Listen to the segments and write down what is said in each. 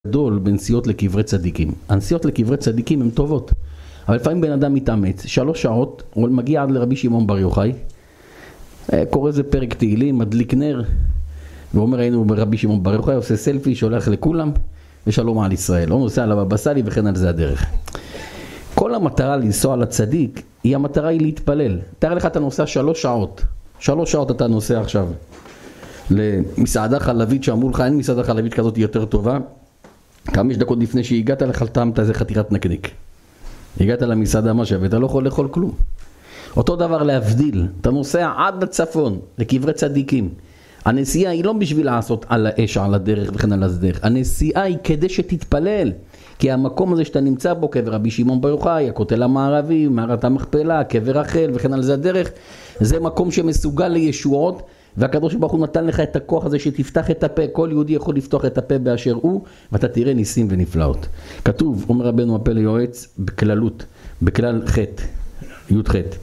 גדול בנסיעות לקברי צדיקים. הנסיעות לקברי צדיקים הן טובות, אבל לפעמים בן אדם מתאמץ 3 שעות, הוא מגיע עד לרבי שמעון בר יוחאי, קורא איזה פרק תהילים, מדליק נר, ואומר היינו ברבי שמעון בר יוחאי, עושה סלפי, שולח לכולם, ושלום על ישראל. הוא נוסע על הבבא סאלי וכן על זה הדרך. כל המטרה לנסוע לצדיק, המטרה היא להתפלל. תאר לך אתה נוסע 3 שעות. 3 שעות אתה נוסע עכשיו למסעדה חלבית שאמרו לך, אין מסעדה חלבית כזאת יותר טובה. 5 דקות לפני שהגעת לך, טעמת איזה חתיכת נקניק. הגעת למסעדה משהו ואתה לא יכול לאכול כלום. אותו דבר להבדיל, אתה נוסע עד לצפון, לקברי צדיקים. הנסיעה היא לא בשביל לעשות על האש, על הדרך וכן על הדרך. הנסיעה היא כדי שתתפלל. כי המקום הזה שאתה נמצא בו, קבר רבי שמעון בר יוחאי, הכותל המערבי, מערת המכפלה, קבר רחל וכן על זה הדרך, זה מקום שמסוגל לישועות, והקדוש ברוך הוא נתן לך את הכוח הזה שתפתח את הפה. כל יהודי יכול לפתוח את הפה באשר הוא, ואתה תראה ניסים ונפלאות. כתוב, אומר רבנו הפה ליועץ, בכללות, בכלל חטא, י' חטא.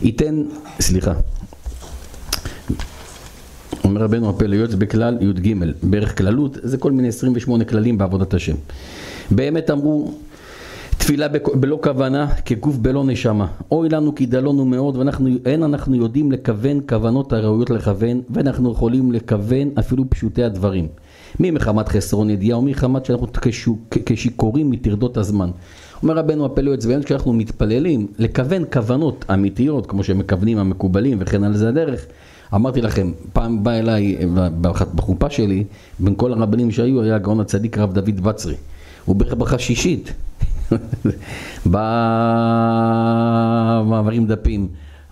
אומר רבנו הפה ליועץ בכלל י' ג', בערך כללות, זה כל מיני 28 כללים בעבודת השם. באמת אמרו, תפילה בלא כוונה כגוף בלא נשמה. אוי לנו כי דלונו מאוד, ואין אנחנו יודעים לכוון כוונות הראויות לכוון, ואנחנו יכולים לכוון אפילו פשוטי הדברים. מי מחמת חסרון ידיעה, או מי מחמת שאנחנו כשיקורים מתרדות הזמן. אומר רבנו הפה ליועץ, באמת כשאנחנו מתפללים, לכוון כוונות אמיתיות, כמו שמכוונים המקובלים וכן על זה הדרך. אמרתי לכם, פעם בא אליי בחופה שלי, בין כל הרבנים שהיו, היה הגאון הצדיק רב דוד בצרי. הוא בערך ברכה שישית, במעברים דפים,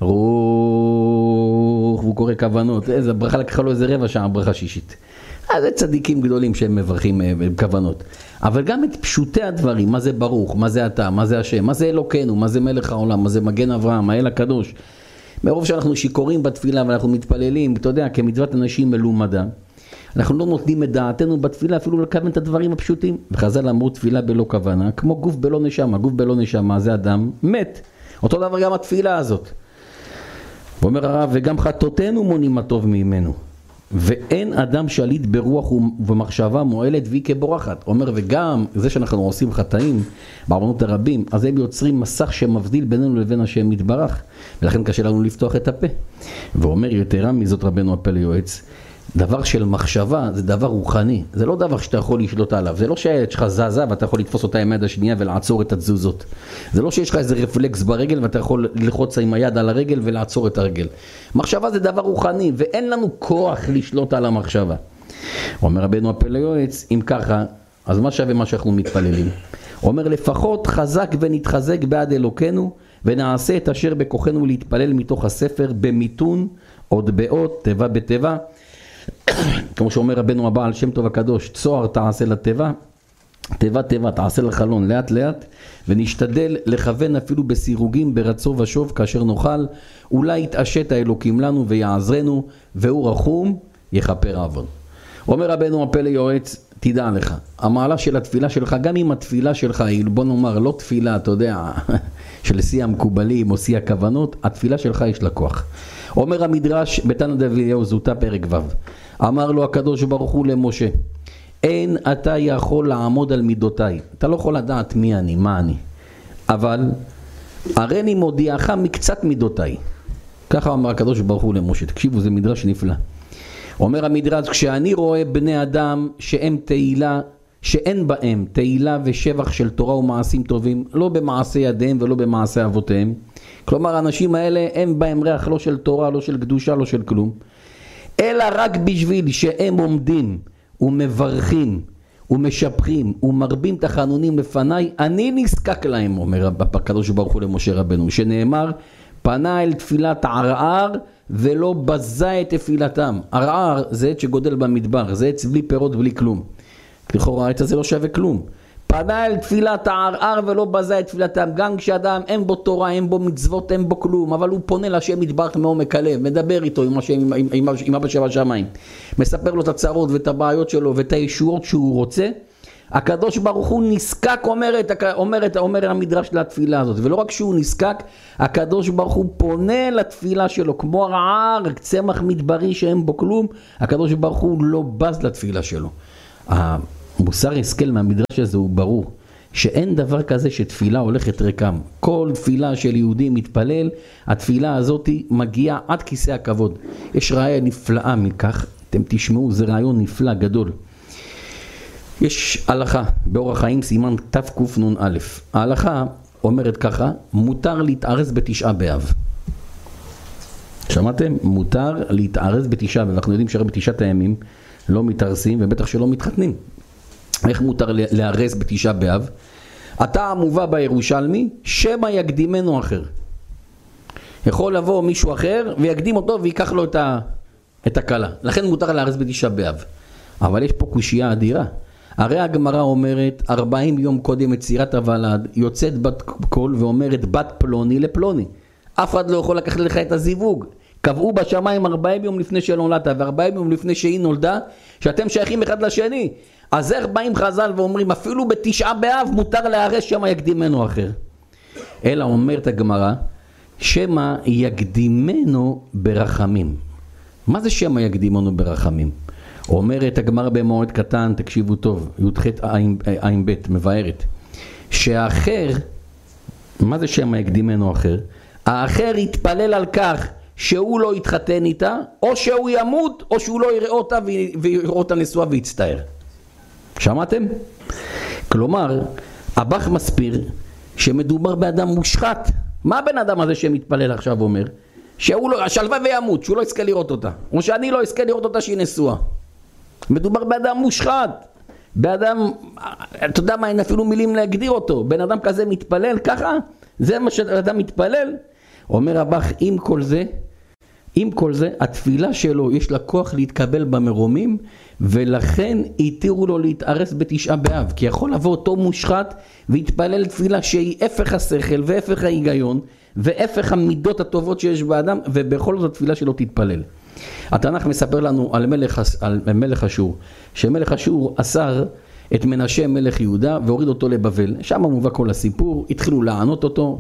רוח, והוא קורא כוונות, איזה ברכה לקחה לו איזה 15 שעה, ברכה שישית. זה צדיקים גדולים שהם מברכים כוונות. אבל גם את פשוטי הדברים, מה זה ברוך, מה זה אתה, מה זה השם, מה זה אלוקינו, מה זה מלך העולם, מה זה מגן אברהם, האל הקדוש. מרוב שאנחנו שיקורים בתפילה ואנחנו מתפללים, אתה יודע, כמצוות אנשים מלומדה, אנחנו לא נותנים את דעתנו בתפילה אפילו לכוון את הדברים הפשוטים. וחז"ל אמרו תפילה בלא כוונה, כמו גוף בלא נשמה. גוף בלא נשמה זה אדם מת. אותו דבר גם התפילה הזאת. ואומר הרב, וגם חטאותינו מונים הטוב ממנו. ואין אדם שליט ברוח ובמחשבה מועלת והיא כבורחת. אומר, וגם זה שאנחנו עושים חטאים בעוונות הרבים, אז הם יוצרים מסך שמבדיל בינינו לבין השם יתברך, ולכן קשה לנו לפתוח את הפה. ואומר יתרה מזאת רבנו הפה ליועץ, דבר של מחשבה זה דבר רוחני, זה לא דבר שאתה יכול לשלוט עליו, זה לא שהילד שלך זזה ואתה יכול לתפוס אותה עם היד השנייה ולעצור את התזוזות, זה לא שיש לך איזה רפלקס ברגל ואתה יכול ללחוץ עם היד על הרגל ולעצור את הרגל. מחשבה זה דבר רוחני ואין לנו כוח לשלוט על המחשבה. אומר רבנו הפה ליועץ, אם ככה, אז מה שווה מה שאנחנו מתפללים? אומר לפחות חזק ונתחזק בעד אלוקינו ונעשה את אשר בכוחנו להתפלל מתוך הספר במיתון, עוד באות, תיבה בתיבה, כמו שאומר רבנו הבעל שם טוב הקדוש, צוהר תעשה לתיבה, תיבה תיבה תעשה לחלון לאט לאט, ונשתדל לכוון אפילו בסירוגים ברצו ושוב כאשר נוכל, אולי יתעשת האלוקים לנו ויעזרנו, והוא רחום יכפר עוון. אומר רבנו הפה ליועץ, תדע לך, המעלה של התפילה שלך, גם אם התפילה שלך היא, בוא נאמר, לא תפילה, אתה יודע, של שיא המקובלים או שיא הכוונות, התפילה שלך יש לה כוח. אומר המדרש בתנא דאליהו זוטא פרק ו', אמר לו הקדוש ברוך הוא למשה, אין אתה יכול לעמוד על מידותיי, אתה לא יכול לדעת מי אני, מה אני, אבל הריני מודיעך מקצת מידותיי. ככה אמר הקדוש ברוך הוא למשה. תקשיבו, זה מדרש נפלא. אומר המדרש, כשאני רואה בני אדם שהם תהילה, שאין בהם תהילה ושבח של תורה ומעשים טובים, לא במעשה ידיהם ולא במעשה אבותיהם, כלומר האנשים האלה הם בהם ריח לא של תורה, לא של קדושה, לא של כלום, אלא רק בשביל שהם עומדים ומברכים ומשבחים ומרבים תחנונים לפניי, אני נזקק להם, אומר הקדוש ברוך הוא למשה רבנו, שנאמר, פנה אל תפילת ערער ולא בזה את תפילתם. ערער זה עץ שגודל במדבר, זה עץ בלי פירות בלי כלום. לכאורה העץ הזה לא שווה כלום. פנה אל תפילת הערער ולא בזה את תפילתם. גם כשאדם אין בו תורה, אין בו מצוות, אין בו כלום, אבל הוא פונה להשם יתברך מעומק הלב, מדבר איתו עם אבא שבשמיים, מספר לו את הצרות ואת הבעיות שלו ואת הישועות שהוא רוצה, הקדוש ברוך הוא נזקק, אומר המדרש לתפילה הזאת. ולא רק שהוא נזקק, הקדוש ברוך הוא פונה לתפילה שלו, כמו הרער, צמח מדברי שאין בו כלום, הקדוש ברוך הוא לא בז לתפילה שלו. מוסר השכל מהמדרש הזה הוא ברור, שאין דבר כזה שתפילה הולכת ריקם. כל תפילה של יהודי מתפלל, התפילה הזאת מגיעה עד כיסא הכבוד. יש ראיה נפלאה מכך, אתם תשמעו, זה רעיון נפלא גדול. יש הלכה באורח חיים סימן תקנ"א. ההלכה אומרת ככה, מותר להתארס בתשעה באב. שמעתם? מותר להתארס בתשעה באב. אנחנו יודעים שהרי בתשעת הימים לא מתארסים ובטח שלא מתחתנים. איך מותר להרס בתשעה באב? אתה מובא בירושלמי, שמא יקדימנו אחר. יכול לבוא מישהו אחר ויקדים אותו ויקח לו את הקלה. לכן מותר להרס בתשעה באב. אבל יש פה קושייה אדירה. הרי הגמרא אומרת 40 יום קודם יצירת הוולד, יוצאת בת קול ואומרת בת פלוני לפלוני. אף אחד לא יכול לקחת לך את הזיווג. קבעו בשמיים 40 יום לפני שנולדת ו40 יום לפני שהיא נולדה, שאתם שייכים אחד לשני. אז איך באים חז"ל ואומרים אפילו בתשעה באב מותר להרס שמא יקדימנו אחר? אלא אומרת הגמרא שמא יקדימנו ברחמים. מה זה שמא יקדימנו ברחמים? אומרת הגמרא במועד קטן, תקשיבו טוב, י"ח עין ב' מבארת, שהאחר, מה זה שמא יקדימנו אחר? האחר יתפלל על כך שהוא לא יתחתן איתה, או שהוא ימות, או שהוא לא יראה אותה ויראה אותה נשואה ויצטער. שמעתם? כלומר, הבח מסביר שמדובר באדם מושחת. מה הבן אדם הזה שמתפלל עכשיו אומר? שהוא לא, שלווה וימות, שהוא לא יזכה לראות אותה, או שאני לא יזכה לראות אותה שהיא נשואה. מדובר באדם מושחת, באדם, אתה יודע מה, אין אפילו מילים להגדיר אותו. בן אדם כזה מתפלל ככה? זה מה שאדם מתפלל? אומר הבח, עם כל זה, התפילה שלו יש לה כוח להתקבל במרומים, ולכן התירו לו להתארס בתשעה באב, כי יכול לבוא אותו מושחת והתפלל תפילה שהיא הפך השכל והפך ההיגיון והפך המידות הטובות שיש באדם, ובכל זאת תפילה שלו תתפלל. התנ"ך מספר לנו על מלך אשור, שמלך אשור אסר את מנשה מלך יהודה והוריד אותו לבבל. שם מובא כל הסיפור, התחילו לענות אותו,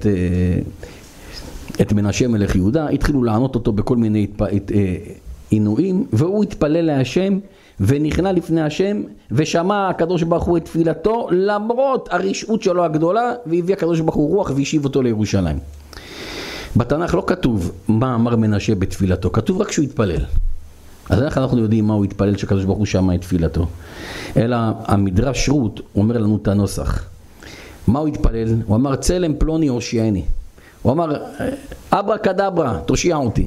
את מנשה מלך יהודה, התחילו לענות אותו בכל מיני עינויים, והוא התפלל להשם ונכנע לפני השם, ושמע הקדוש ברוך הוא את תפילתו למרות הרשעות שלו הגדולה, והביא הקדוש ברוך הוא רוח והשיב אותו לירושלים. בתנ"ך לא כתוב מה אמר מנשה בתפילתו, כתוב רק שהוא התפלל. אז איך אנחנו יודעים מה הוא התפלל שהקדוש ברוך הוא שמע את תפילתו? אלא המדרש רות אומר לנו את הנוסח. מה הוא התפלל? הוא אמר צלם פלוני הושיעני. הוא אמר אברה קדברה תושיע אותי.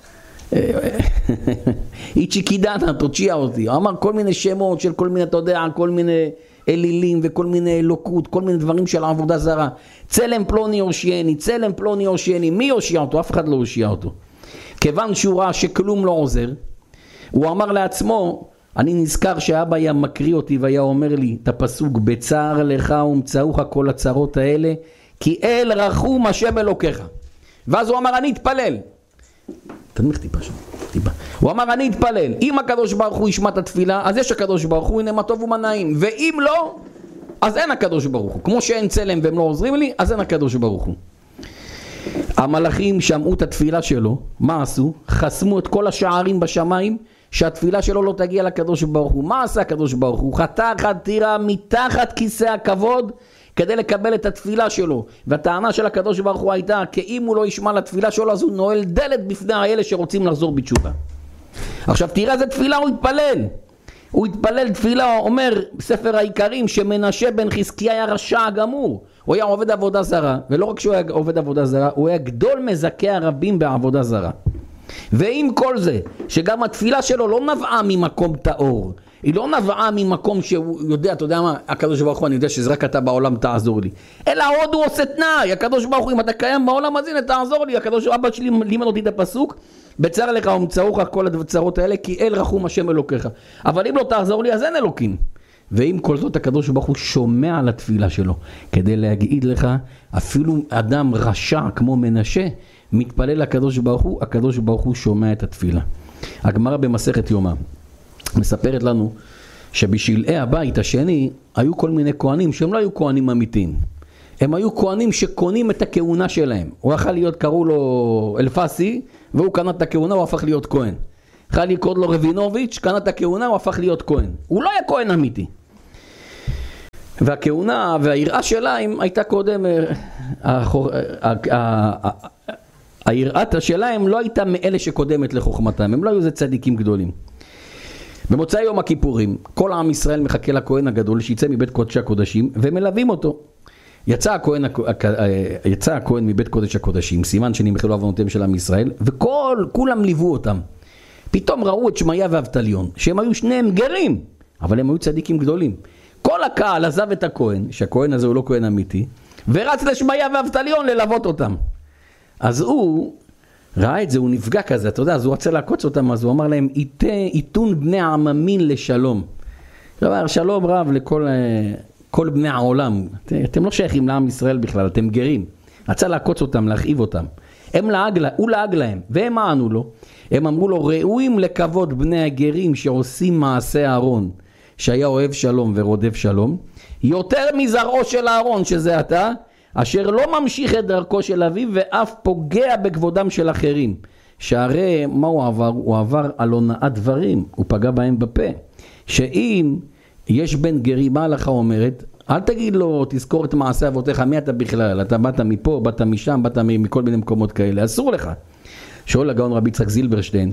איצ'י קידנה תושיע אותי. הוא אמר כל מיני שמות של כל מיני, אתה יודע, כל מיני אלילים וכל מיני אלוקות, כל מיני דברים של עבודה זרה. צלם פלוני הושיעני, צלם פלוני הושיעני. מי הושיע אותו? אף אחד לא הושיע אותו. כיוון שהוא ראה שכלום לא עוזר, הוא אמר לעצמו, אני נזכר שאבא היה מקריא אותי והיה אומר לי את הפסוק, בצער לך ומצאוך כל הצרות האלה, כי אל רחום השם אלוקיך. ואז הוא אמר אני אתפלל. תנמיך טיפה שם, טיפה. הוא אמר אני אתפלל, אם הקדוש ברוך הוא ישמע את התפילה, אז יש הקדוש ברוך הוא, הנה מה טוב ומה נעים. ואם לא, אז אין הקדוש ברוך הוא. כמו שאין צלם והם לא עוזרים לי, אז אין הקדוש ברוך הוא. המלאכים שמעו את התפילה שלו, מה עשו? חסמו את כל השערים בשמיים, שהתפילה שלו לא תגיע לקדוש ברוך הוא. מה עשה הקדוש ברוך הוא? חתר חתירה מתחת כיסא הכבוד, כדי לקבל את התפילה שלו. והטענה של הקדוש ברוך הוא הייתה, כי אם הוא לא ישמע לתפילה שלו, אז הוא נועל דלת בפני האלה שרוצים לחזור בתשובה. עכשיו תראה איזה תפילה הוא התפלל. הוא התפלל תפילה, אומר בספר העיקרים, שמנשה בן חזקיה היה רשע גמור. הוא היה עובד עבודה זרה, ולא רק שהוא היה עובד עבודה זרה, הוא היה גדול מזכה הרבים בעבודה זרה. ועם כל זה, שגם התפילה שלו לא נבעה ממקום טהור, היא לא נבעה ממקום שהוא יודע, אתה יודע מה, הקדוש ברוך הוא, אני יודע שזה רק אתה בעולם תעזור לי. אלא עוד הוא עושה תנאי, הקדוש ברוך הוא, אם אתה קיים בעולם הזה, תעזור לי. הקדוש אבא שלי לימד אותי את הפסוק, בצער לך ומצאוך כל הצרות האלה, כי אל רחום השם אלוקיך. אבל אם לא תעזור לי, אז אין אלוקים. ועם כל זאת הקדוש ברוך הוא שומע על התפילה שלו, כדי להגיד לך, אפילו אדם רשע כמו מנשה, מתפלל לקדוש ברוך הוא, הקדוש ברוך הוא שומע את התפילה. הגמרא במסכת יומא מספרת לנו שבשלהי הבית השני היו כל מיני כהנים שהם לא היו כהנים אמיתיים. הם היו כהנים שקונים את הכהונה שלהם. הוא יכול להיות, קראו לו אלפסי, והוא קנה את הכהונה, הוא הפך להיות כהן. יכול לקרוא לו רבינוביץ', קנה את הכהונה, הוא הפך להיות כהן. הוא לא היה כהן אמיתי. והכהונה והיראה שלהם הייתה קודם, היראת שלהם לא הייתה מאלה שקודמת לחוכמתם, הם לא היו זה צדיקים גדולים. במוצאי יום הכיפורים, כל עם ישראל מחכה לכהן הגדול שיצא מבית קודשי הקודשים ומלווים אותו. יצא הכהן מבית קודש הקודשים, סימן שנמחלו עוונותיהם של עם ישראל, וכולם ליוו אותם. פתאום ראו את שמעיה ואבטליון, שהם היו שניהם גרים, אבל הם היו צדיקים גדולים. כל הקהל עזב את הכהן, שהכהן הזה הוא לא כהן אמיתי, ורץ לשמעיה ואבטליון ללוות אותם. אז הוא ראה את זה, הוא נפגע כזה, אתה יודע, אז הוא רצה לעקוץ אותם, אז הוא אמר להם, איתון בני העממין לשלום. כלומר, שלום רב לכל בני העולם. אתם לא שייכים לעם ישראל בכלל, אתם גרים. רצה לעקוץ אותם, להכאיב אותם. הוא לעג להם, והם ענו לו. הם אמרו לו, ראויים לכבוד בני הגרים שעושים מעשה אהרון, שהיה אוהב שלום ורודף שלום, יותר מזרעו של אהרון, שזה אתה, אשר לא ממשיך את דרכו של אביו ואף פוגע בכבודם של אחרים. שהרי מה הוא עבר? הוא עבר על הונאת דברים, הוא פגע בהם בפה. שאם יש בן גרים, מה ההלכה אומרת? אל תגיד לו, תזכור את מעשה אבותיך, מי אתה בכלל? אתה באת מפה, באת משם, באת מכל מיני מקומות כאלה, אסור לך. שואל הגאון רבי יצחק זילברשטיין,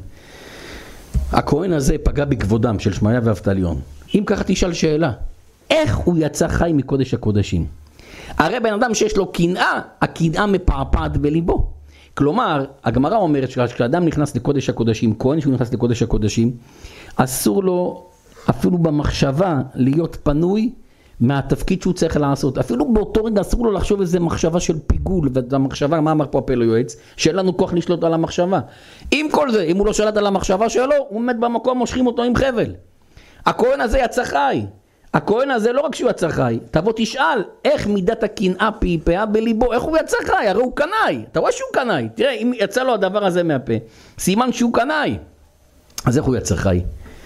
הכהן הזה פגע בכבודם של שמעיה ואבטליון. אם ככה תשאל שאלה, איך הוא יצא חי מקודש הקודשים? הרי בן אדם שיש לו קנאה, הקנאה מפעפעת בליבו. כלומר, הגמרא אומרת שכשאדם נכנס לקודש הקודשים, כהן שהוא נכנס לקודש הקודשים, אסור לו אפילו במחשבה להיות פנוי מהתפקיד שהוא צריך לעשות. אפילו באותו רגע אסור לו לחשוב איזה מחשבה של פיגול, והמחשבה, מה אמר פה הפלא יועץ? שאין לנו כוח לשלוט על המחשבה. עם כל זה, אם הוא לא שלט על המחשבה שלו, הוא עומד במקום, מושכים אותו עם חבל. הכהן הזה יצא חי. הכהן הזה לא רק שהוא יצא חי, תבוא תשאל איך מידת הקנאה פעפעה בליבו, איך הוא יצא חי? הרי הוא קנאי, אתה רואה שהוא קנאי, תראה אם יצא לו הדבר הזה מהפה, סימן שהוא קנאי. אז איך הוא יצא חי?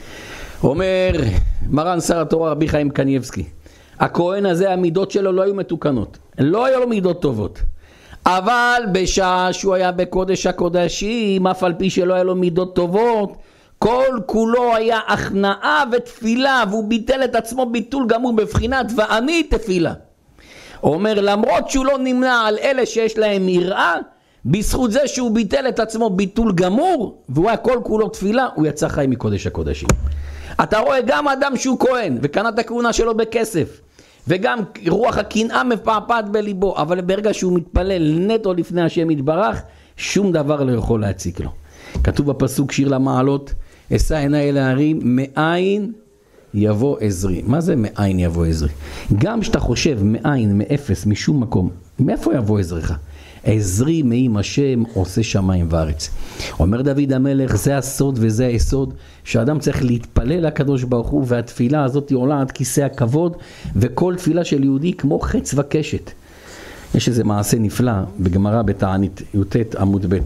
אומר מרן שר התורה רבי חיים קניבסקי, הכהן הזה המידות שלו לא היו מתוקנות, לא היו לו מידות טובות, אבל בשעה שהוא היה בקודש הקודשים, אף על פי שלא היה לו מידות טובות, כל כולו היה הכנעה ותפילה, והוא ביטל את עצמו ביטול גמור בבחינת ואני תפילה. הוא אומר למרות שהוא לא נמנע על אלה שיש להם יראה, בזכות זה שהוא ביטל את עצמו ביטול גמור, והוא היה כל כולו תפילה, הוא יצא חי מקודש הקודשים. אתה רואה גם אדם שהוא כהן וקנה את הכהונה שלו בכסף, וגם רוח הקנאה מפעפעת בליבו, אבל ברגע שהוא מתפלל נטו לפני השם יתברך, שום דבר לא יכול להציק לו. כתוב בפסוק שיר למעלות, אשא עיניי אל ההרים, מאין יבוא עזרי. מה זה מאין יבוא עזרי? גם שאתה חושב מאין, מאפס, משום מקום, מאיפה יבוא עזרך? עזרי מעם השם עושה שמיים וארץ. אומר דוד המלך, זה הסוד וזה היסוד, שאדם צריך להתפלל לקדוש ברוך הוא, והתפילה הזאת עולה עד כיסא הכבוד, וכל תפילה של יהודי כמו חץ וקשת. יש איזה מעשה נפלא בגמרא בתענית י"ט עמוד ב'.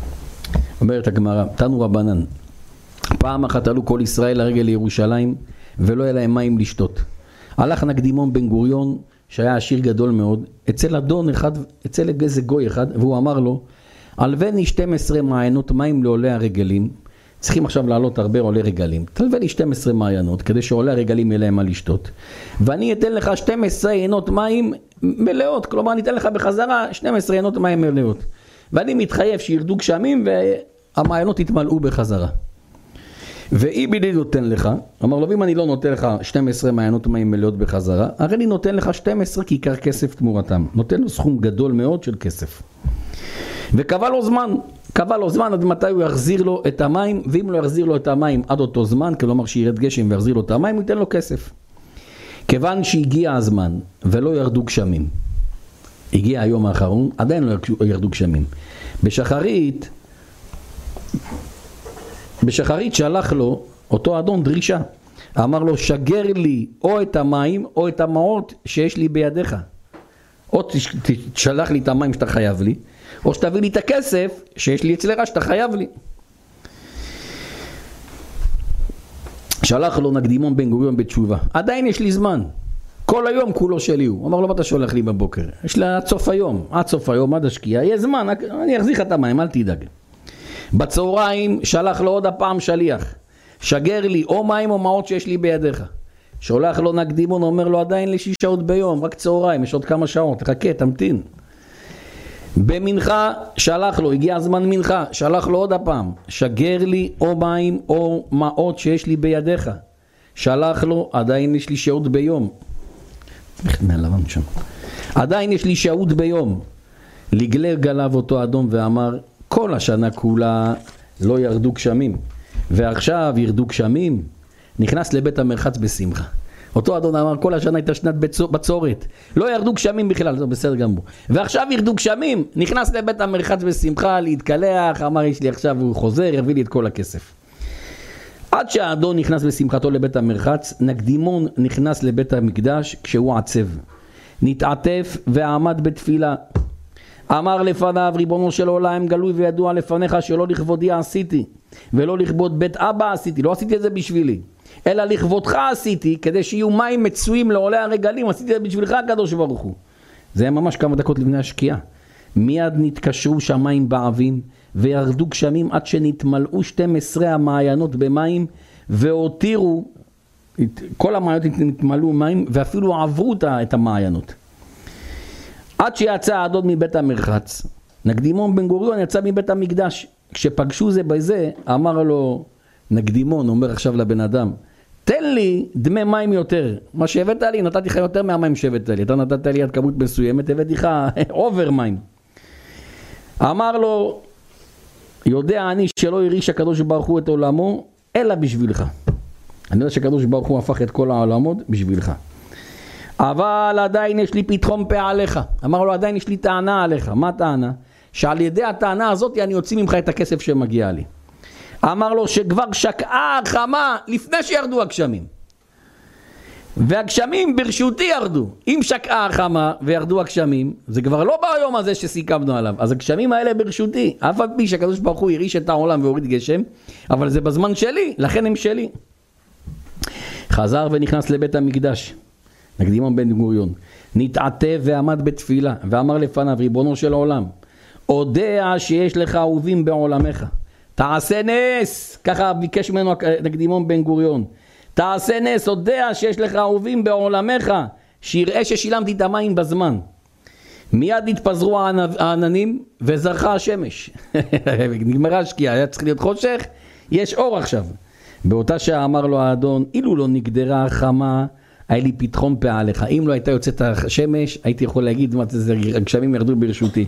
אומרת הגמרא, תנו רבנן, פעם אחת עלו כל ישראל לרגל לירושלים ולא היה להם מים לשתות. הלך נקדימון בן גוריון שהיה עשיר גדול מאוד אצל אדון אחד, אצל איזה גוי אחד, והוא אמר לו, הלווני 12 מעיינות מים לעולי הרגלים, צריכים עכשיו לעלות הרבה עולי רגלים, תלווה לי 12 מעיינות כדי שעולי הרגלים יהיה להם מה לשתות, ואני אתן לך 12 עיינות מים מלאות, כלומר אני אתן לך בחזרה 12 עיינות מים מלאות, ואני מתחייב שירדו גשמים והמעיינות יתמלאו בחזרה. ואם אני נותן לך, אמר לו, אם אני לא נותן לך 12 מעיינות מים מלאות בחזרה, הרי אני נותן לך 12 כיכר כסף תמורתם. נותן לו סכום גדול מאוד של כסף. וקבע לו זמן עד מתי הוא יחזיר לו את המים, ואם לא יחזיר לו את המים עד אותו זמן, כלומר שירד גשם ויחזיר לו את המים, הוא ייתן לו כסף. כיוון שהגיע הזמן ולא ירדו גשמים, הגיע היום האחרון, עדיין לא ירדו גשמים. בשחרית שלח לו אותו אדון דרישה, אמר לו, שגר לי או את המים או את המעות שיש לי בידיך, או תשלח לי את המים שאתה חייב לי, או שתביא לי את הכסף שיש לי אצלך שאתה חייב לי. שלח לו נקדימון בן גוריון בתשובה, עדיין יש לי זמן, כל היום כולו שלי הוא. אמר לו, מה אתה שולח לי בבוקר? יש לה עד סוף היום, עד השקיעה, יהיה זמן, אני אחזיך את המים, אל תדאג. בצהריים שלח לו עוד הפעם שליח, שגר לי או מים או מעות שיש לי בידיך. שולח לו נקדימון, אומר לו עדיין ל6 שעות ביום, רק צהריים, יש עוד כמה שעות, תחכה, תמתין. במנחה שלח לו, הגיע הזמן מנחה, שלח לו עוד הפעם, שגר לי או מים או מעות שיש לי בידיך. שלח לו, עדיין יש לי שעות ביום. עדיין יש לי שעות ביום. לגלג עליו אותו אדום ואמר, כל השנה כולה לא ירדו גשמים, ועכשיו ירדו גשמים. נכנס לבית המרחץ בשמחה. אותו אדון אמר, כל השנה הייתה שנת בצורת, לא ירדו גשמים בכלל, זה בסדר גמור. ועכשיו ירדו גשמים, נכנס לבית המרחץ בשמחה, להתקלח, אמר יש לי עכשיו, הוא חוזר, יביא לי את כל הכסף. עד שהאדון נכנס בשמחתו לבית המרחץ, נקדימון נכנס לבית המקדש כשהוא עצב. נתעטף ועמד בתפילה. אמר לפניו, ריבונו של עולם, גלוי וידוע לפניך שלא לכבודי עשיתי, ולא לכבוד בית אבא עשיתי, לא עשיתי את זה בשבילי, אלא לכבודך עשיתי, כדי שיהיו מים מצויים לעולי הרגלים, עשיתי את זה בשבילך הקדוש ברוך הוא. זה היה ממש כמה דקות לפני השקיעה. מיד נתקשרו שמיים בעבים, וירדו גשמים עד שנתמלאו 12 המעיינות במים, והותירו, כל המעיינות נתמלאו מים, ואפילו עברו את המעיינות. עד שיצא האדון מבית המרחץ, נקדימון בן גוריון יצא מבית המקדש. כשפגשו זה בזה, אמר לו נקדימון, אומר עכשיו לבן אדם, תן לי דמי מים יותר. מה שהבאת לי, נתתי לך יותר מהמים שהבאת לי. אתה נתת לי עד כמות מסוימת, הבאתי לך אובר מים. אמר לו, יודע אני שלא יריש הקדוש ברוך הוא את עולמו, אלא בשבילך. אני יודע שהקדוש ברוך הוא הפך את כל העולמות בשבילך. אבל עדיין יש לי פתחון פה עליך. אמר לו, עדיין יש לי טענה עליך. מה טענה? שעל ידי הטענה הזאת אני אוציא ממך את הכסף שמגיע לי. אמר לו שכבר שקעה החמה לפני שירדו הגשמים. והגשמים ברשותי ירדו. אם שקעה החמה וירדו הגשמים, זה כבר לא ביום הזה שסיכמנו עליו. אז הגשמים האלה ברשותי. אף על פי שהקדוש ברוך הוא יריש את העולם והוריד גשם, אבל זה בזמן שלי, לכן הם שלי. חזר ונכנס לבית המקדש. נקדימון בן גוריון. נתעטף ועמד בתפילה, ואמר לפניו, ריבונו של עולם, יודע שיש לך אהובים בעולמך. תעשה נס, ככה ביקש ממנו נקדימון בן גוריון. תעשה נס, יודע שיש לך אהובים בעולמך, שיראה ששילמתי את המים בזמן. מיד התפזרו העננים וזרחה השמש. נגמרה השקיעה, היה צריך להיות חושך, יש אור עכשיו. באותה שעה אמר לו האדון, אילו לא נגדרה החמה, היה לי פתחון פה עליך. אם לא הייתה יוצאת השמש, הייתי יכול להגיד, הגשמים ירדו ברשותי.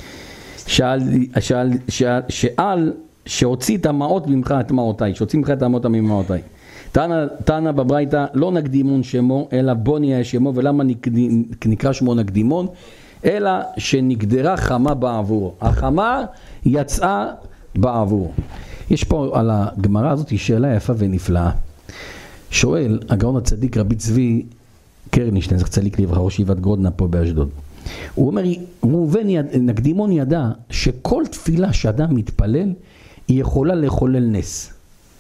שאל שהוציא את המעות ממך את מעותיי, שהוציא ממך את המעות ממעותיי. טענה בברייתא, לא נקדימון שמו, אלא בוני היה שמו, ולמה נקרא שמו נקדימון? אלא שנגדרה חמה בעבור. החמה יצאה בעבור. יש פה על הגמרא הזאת שאלה יפה ונפלאה. שואל הגאון הצדיק רבי צבי קרנישטיין, זכר צדיק לברכה, ראש ישיבת גרודנה פה באשדוד. הוא אומר, נקדימון ידע שכל תפילה שאדם מתפלל, היא יכולה לחולל נס.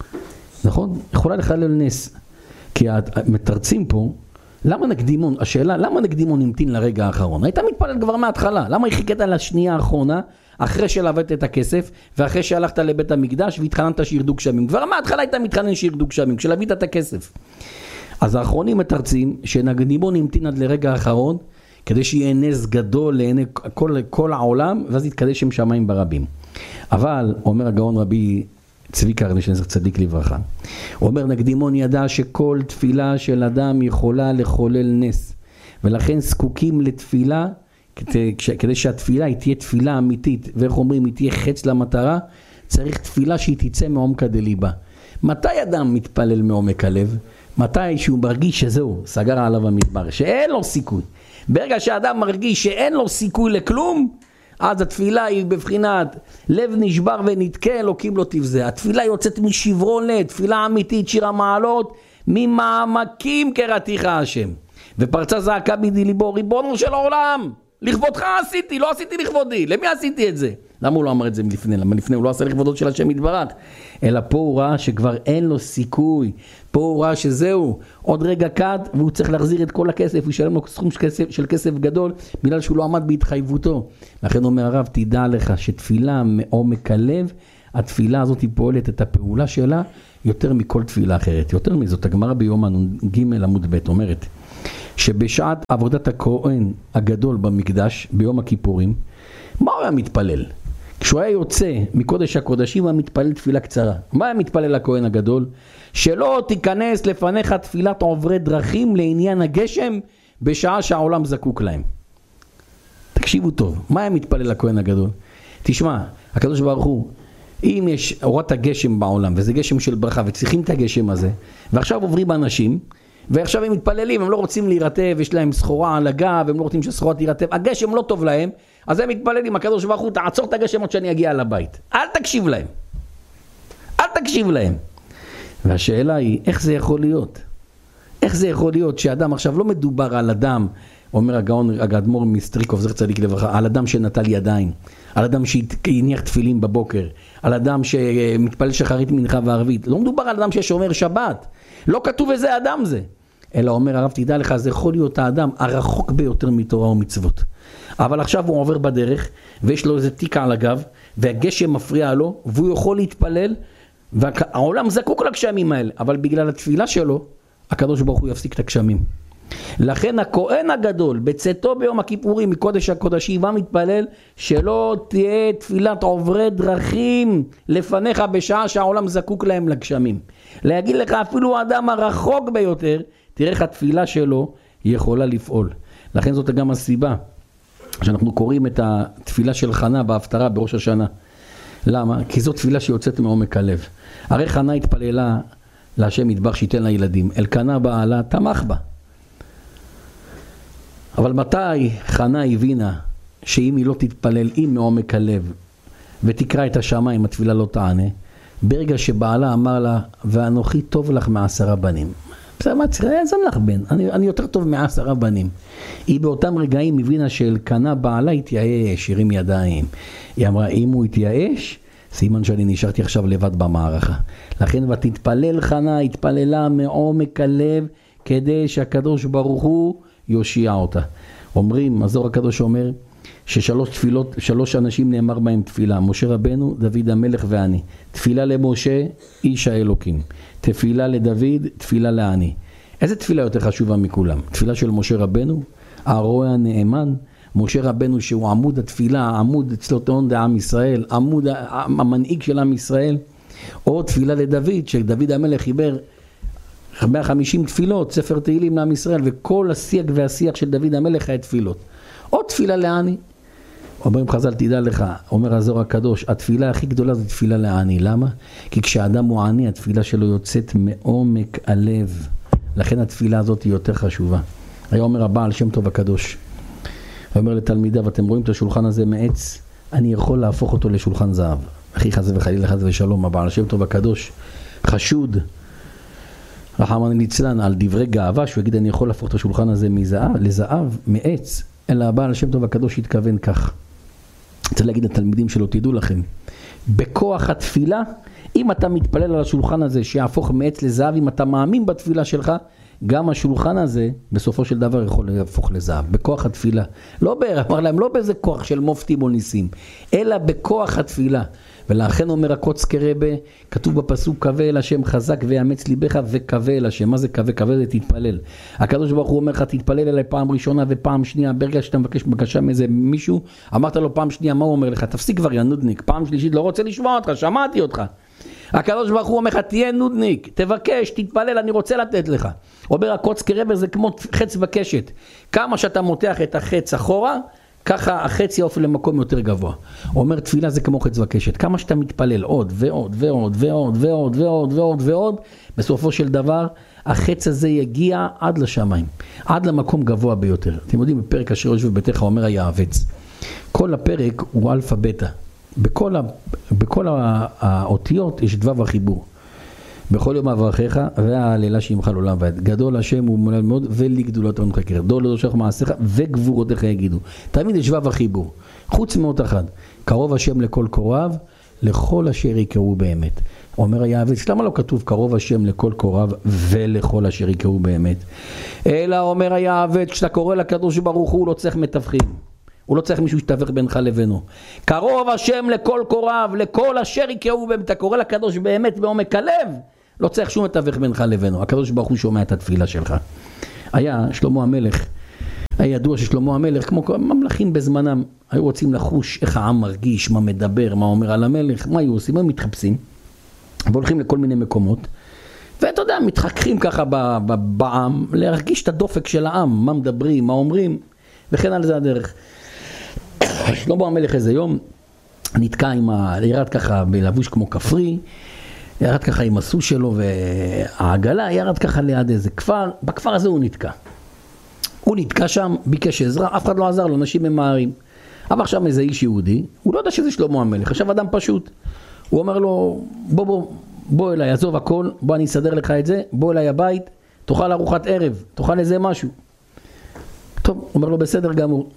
נכון? יכולה לחולל נס. כי המתרצים פה, למה נקדימון, השאלה, למה נקדימון המתין לרגע האחרון? הייתה מתפלל כבר מההתחלה. למה היא חיכתה לשנייה האחרונה, אחרי שלבאת את הכסף, ואחרי שהלכת לבית המקדש והתחננת שירדו גשמים? כבר מההתחלה הייתה מתחנן שירדו גשמים, כשלבית את הכסף. אז האחרונים מתרצים שנקדימון המתין עד לרגע האחרון, כדי שיהיה נס גדול לעיני כל העולם, ואז יתקדש שם שמיים ברבים. אבל, אומר הגאון רבי צבי קרנישטיין, זכר צדיק לברכה, הוא אומר, נקדימון ידע שכל תפילה של אדם יכולה לחולל נס, ולכן זקוקים לתפילה, כדי שהתפילה היא תהיה תפילה אמיתית, ואיך אומרים, היא תהיה חץ למטרה, צריך תפילה שהיא תצא מעומקא דליבה. מתי אדם מתפלל מעומק הלב? מתי שהוא מרגיש שזהו, סגר עליו המדבר, שאין לו סיכוי. ברגע שאדם מרגיש שאין לו סיכוי לכלום, אז התפילה היא בבחינת לב נשבר ונתקה, אלוקים לא תבזה. התפילה יוצאת משברון לב, תפילה אמיתית, שיר המעלות, ממעמקים קראתיך השם. ופרצה זעקה בידי ליבו, ריבונו של העולם, לכבודך עשיתי, לא עשיתי לכבודי. למי עשיתי את זה? למה הוא לא אמר את זה לפני? למה לפני הוא לא עשה לכבודו של השם יתברך? אלא פה הוא ראה שכבר אין לו סיכוי. פה הוא ראה שזהו, עוד רגע קט, והוא צריך להחזיר את כל הכסף, הוא ישלם לו סכום של כסף גדול, בגלל שהוא לא עמד בהתחייבותו. לכן אומר הרב, תדע לך שתפילה מעומק הלב, התפילה הזאת היא פועלת את הפעולה שלה, יותר מכל תפילה אחרת. יותר מזאת, הגמרא ביומא ג' עמוד ב' אומרת, שבשעת עבודת הכהן הגדול במקדש, ביום הכיפורים, מה הוא היה מתפלל? כשהוא היה יוצא מקודש הקודשים, הוא היה מתפלל תפילה קצרה. מה היה מתפלל הכהן הגדול? שלא תיכנס לפניך תפילת עוברי דרכים לעניין הגשם, בשעה שהעולם זקוק להם. תקשיבו טוב, מה היה מתפלל הכהן הגדול? תשמע, הקדוש ברוך הוא, אם יש אורת הגשם בעולם, וזה גשם של ברכה, וצריכים את הגשם הזה, ועכשיו עוברים אנשים, ועכשיו הם מתפללים, הם לא רוצים להירטב, יש להם סחורה על הגב, הם לא רוצים שהסחורה תירטב, הגשם לא טוב להם, אז הם מתפללים, הקדוש ברוך הוא, תעצור את הגשם עוד שאני אגיע לבית. אל תקשיב להם. אל תקשיב להם. והשאלה היא, איך זה יכול להיות? איך זה יכול להיות שאדם, עכשיו לא מדובר על אדם, אומר הגאון האדמו"ר מסטריקוב, זכר צדיק לברכה, על אדם שנטל ידיים, על אדם שהניח תפילין בבוקר, על אדם שמתפלל שחרית מנחה וערבית. לא מדובר על אדם ששומר שבת. לא כתוב איזה אדם זה. אלא אומר הרב, תדע לך, זה יכול להיות האדם הרחוק ביותר מתורה ומצוות. אבל עכשיו הוא עובר בדרך, ויש לו איזה תיק על הגב, והגשם מפריע לו, והוא יכול להתפלל, והעולם זקוק לגשמים האלה. אבל בגלל התפילה שלו, הקדוש ברוך הוא יפסיק את הגשמים. לכן הכהן הגדול בצאתו ביום הכיפורים מקודש הקודשים מתפלל שלא תהיה תפילת עוברי דרכים לפניך בשעה שהעולם זקוק להם לגשמים. להגיד לך אפילו האדם הרחוק ביותר, תראה איך התפילה שלו יכולה לפעול. לכן זאת גם הסיבה שאנחנו קוראים את התפילה של חנה בהפטרה בראש השנה. למה? כי זו תפילה שיוצאת מעומק הלב. הרי חנה התפללה להשם יתברך שייתן לה ילדים, אלקנה בעלה תמך בה. אבל מתי חנה הבינה שאם היא לא תתפלל עם מעומק הלב ותקרא את השמיים, התפילה לא תענה? ברגע שבעלה אמר לה, ואנוכי טוב לך מ10 בנים. בסדר, מה צריך? אין לך בן, אני יותר טוב מ10 בנים. היא באותם רגעים הבינה שאלקנה בעלה התייאש, הרים ידיים. היא אמרה, אם הוא התייאש, סימן שאני נשארתי עכשיו לבד במערכה. לכן ותתפלל חנה, התפללה מעומק הלב, כדי שהקדוש ברוך הוא יושיע אותה. אומרים, הזוהר הקדוש אומר, ששלוש תפילות, 3 אנשים נאמר בהם תפילה, משה רבנו, דוד המלך ואני. תפילה למשה, איש האלוקים. תפילה לדוד, תפילה לעני. איזה תפילה יותר חשובה מכולם? תפילה של משה רבנו, הרועה הנאמן, משה רבנו שהוא עמוד התפילה, עמוד צלוטון דעם ישראל, עמוד המנהיג של עם ישראל, או תפילה לדוד, שדוד המלך חיבר 150 תפילות, ספר תהילים לעם ישראל, וכל השיח והשיח של דוד המלך היה תפילות. או תפילה לעני. אומרים חז"ל, תדע לך, אומר הזוהר הקדוש, התפילה הכי גדולה זה תפילה לעני. למה? כי כשאדם הוא עני, התפילה שלו יוצאת מעומק הלב. לכן התפילה הזאת היא יותר חשובה. היה אומר הבעל שם טוב הקדוש, הוא אומר לתלמידיו, אתם רואים את השולחן הזה מעץ? אני יכול להפוך אותו לשולחן זהב. אחי חס וחלילה חס ושלום, הבעל שם טוב הקדוש חשוד, רחמנא ליצלן, על דברי גאווה, שהוא יגיד אני יכול להפוך את השולחן הזה לזהב, מעץ, אלא הבעל שם טוב הקדוש התכוון כך. צריך להגיד לתלמידים שלו, תדעו לכם, בכוח התפילה, אם אתה מתפלל על השולחן הזה שיהפוך מעץ לזהב, אם אתה מאמין בתפילה שלך, גם השולחן הזה בסופו של דבר יכול להפוך לזהב, בכוח התפילה. לא אמר להם, לא באיזה כוח של מופתים או ניסים, אלא בכוח התפילה. ולכן אומר הקוצקי רבה, כתוב בפסוק, קווה אל השם חזק ויאמץ ליבך, וקווה אל השם. מה זה קווה? קווה זה תתפלל. הקדוש ברוך הוא אומר לך, תתפלל אליי פעם ראשונה ופעם שנייה, ברגע שאתה מבקש בקשה מאיזה מישהו, אמרת לו פעם שנייה, מה הוא אומר לך? תפסיק כבר, יא נודניק. פעם שלישית, לא רוצה לשמוע אותך, שמעתי אותך. הקדוש ברוך הוא אומר לך, תהיה נודניק, תבקש, תתפלל, אני רוצה לתת לך. אומר הקוצקי רבה, זה כמו חץ וקשת. כמה שאתה מותח את החץ אחורה, ככה החץ יעוף למקום יותר גבוה. הוא אומר, תפילה זה כמו חץ וקשת. כמה שאתה מתפלל עוד ועוד ועוד ועוד ועוד ועוד ועוד ועוד, בסופו של דבר, החץ הזה יגיע עד לשמיים, עד למקום גבוה ביותר. אתם יודעים, בפרק אשר יושב בביתך, אומר היעבץ. כל הפרק הוא אלפא בטא. בכל האותיות יש דבר החיבור. בכל יום אברכך והלילה שימך לעולם ועד. גדול השם ומעלה מאוד ולגדולתו נחקר. דול לדושך מעשיך וגבורותיך יגידו. תמיד יש שבב החיבור. חוץ מאות אחד. קרוב השם לכל קוריו, לכל אשר יקראו באמת. אומר היעבץ, למה לא כתוב קרוב השם לכל קוריו ולכל אשר יקראו באמת? אלא אומר היעבץ, כשאתה קורא לקדוש ברוך הוא לא צריך מתווכים. הוא לא צריך מישהו שתווך בינך לבינו. קרוב השם לכל קוריו, לכל אשר יקראו באמת. אתה קורא לקדוש באמת בעומק הלב, לא צריך שום מתווך בינך לבינו, הקדוש ברוך הוא שומע את התפילה שלך. היה שלמה המלך, היה ידוע ששלמה המלך, כמו ממלכים בזמנם, היו רוצים לחוש איך העם מרגיש, מה מדבר, מה אומר על המלך, מה היו עושים? הם מתחפשים, והולכים לכל מיני מקומות, ואתה יודע, מתחככים ככה בעם, להרגיש את הדופק של העם, מה מדברים, מה אומרים, וכן על זה הדרך. שלמה המלך איזה יום, נתקע ירד ככה בלבוש כמו כפרי, ירד ככה עם הסוס שלו, והעגלה ירד ככה ליד איזה כפר, בכפר הזה הוא נתקע. הוא נתקע שם, ביקש עזרה, אף אחד לא עזר לו, אנשים ממהרים. אבל עכשיו איזה איש יהודי, הוא לא יודע שזה שלמה המלך, עכשיו אדם פשוט. הוא אומר לו, בוא אליי, עזוב הכל, בוא אני אסדר לך את זה, בוא אליי הבית, תאכל ארוחת ערב, תאכל איזה משהו. טוב, הוא אומר לו, בסדר גמור.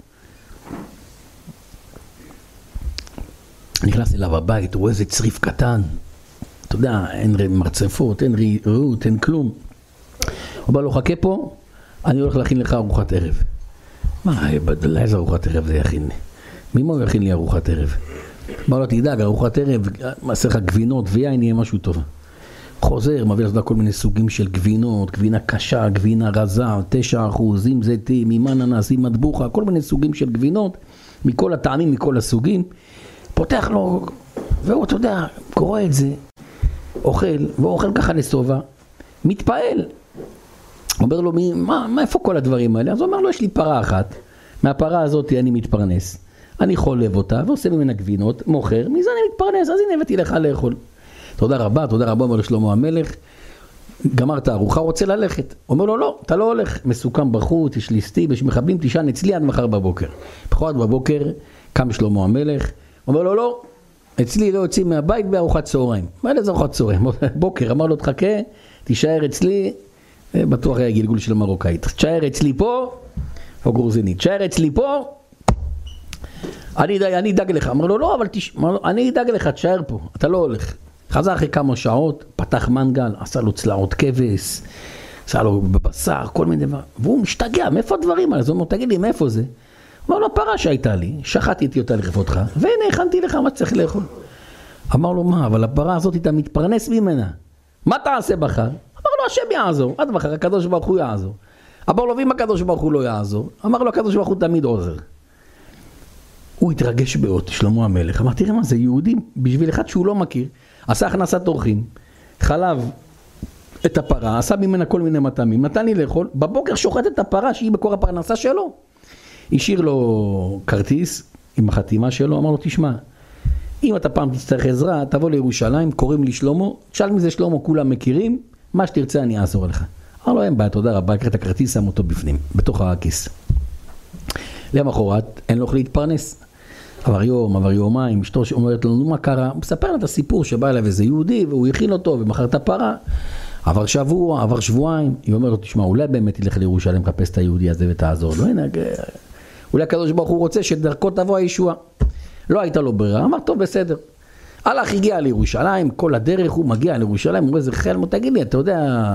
נכנס אליו הבית, הוא רואה איזה צריף קטן, אתה יודע, אין מרצפות, אין רעות, אין כלום. הוא אומר לו, חכה פה, אני הולך להכין לך ארוחת ערב. מה, איזה ארוחת ערב זה יכין לי? ממה הוא יכין לי ארוחת ערב? אמר לו, תדאג, ארוחת ערב, מעשה לך גבינות ויין, יהיה משהו טוב. חוזר, מביא לך כל מיני סוגים של גבינות, גבינה קשה, גבינה רזה, 9%, עם זיתים, עם אננס, עם מטבוחה, כל מיני סוגים של גבינות, מכל הטעמים, מכל הסוגים. פותח לו, והוא, אתה יודע, קורא את זה, אוכל, והוא אוכל ככה לסובה, מתפעל. אומר לו, איפה כל הדברים האלה? אז הוא אומר לו, יש לי פרה אחת, מהפרה הזאת אני מתפרנס, אני חולב אותה, ועושה ממנה גבינות, מוכר, מזה אני מתפרנס, אז הנה הבאתי לך לאכול. תודה רבה, אומר לשלמה המלך, גמרת ארוחה, רוצה ללכת. אומר לו, לא, אתה לא הולך, מסוכם בחוץ, יש ליסטי, שמחבלים תישן אצלי עד מחר בבוקר. בחורת בבוקר, קם שלמה המלך, אומר לו, לא, אצלי לא יוצאים מהבית בארוחת צהריים. מה איזה ארוחת צהריים? בוקר, אמר לו, תחכה, תישאר אצלי, בטוח היה גלגול של מרוקאית. תשאר אצלי פה, או גרוזינית, תשאר אצלי פה, אני אדאג לך. אמר לו, לא, אבל אני אדאג לך, תשאר פה, אתה לא הולך. חזר אחרי כמה שעות, פתח מנגל, עשה לו צלעות כבש, עשה לו בבשר, כל מיני דבר. והוא משתגע, מאיפה הדברים האלה? זאת אומרת, תגיד לי, מאיפה זה? אמר לו, הפרה שהייתה לי, שחטתי אותה לכבודך, והנה הכנתי לך מה צריך לאכול. אמר לו, מה, אבל הפרה הזאת אתה מתפרנס ממנה. מה תעשה בחר? אמר לו, השם יעזור, עד מחר הקדוש ברוך הוא יעזור. אמר לו, ואם הקדוש ברוך הוא לא יעזור, אמר לו, הקדוש ברוך הוא תמיד עוזר. הוא התרגש מאוד, שלמה המלך. אמר, תראה מה זה, יהודים, בשביל אחד שהוא לא מכיר, עשה הכנסת אורחים, חלב את הפרה, עשה ממנה כל מיני מטעמים, נתן לי לאכול, בבוקר שוחט את הפרה שהיא מקור הפרנסה שלו. השאיר לו כרטיס עם החתימה שלו, אמר לו, תשמע, אם אתה פעם תצטרך עזרה, תבוא לירושלים, קוראים לי שלמה, תשאל מזה שלמה, כולם מכירים, מה שתרצה אני אעזור לך. אמר לו, אין בעיה, תודה רבה, קראת הכרטיס, שם אותו בפנים, בתוך הכיס. למחרת, אין לו איך להתפרנס. עבר יום, עבר יומיים, אשתו אומרת לנו, מה קרה? הוא מספר לה את הסיפור שבא אליו איזה יהודי, והוא הכין אותו ומכר את הפרה. עבר שבוע, עבר שבועיים, היא אומרת לו, תשמע, אולי באמת ילך לירושלים, חפש את היהודי הזה ותעזור לו. הנה, אולי הקדוש ברוך הוא רוצה שדרכו תבוא הישועה. לא הייתה לו ברירה, אמר, טוב, בסדר. הלך, הגיע לירושלים, כל הדרך הוא מגיע לירושלים, הוא אומר, זה חייל, תגיד לי, אתה יודע,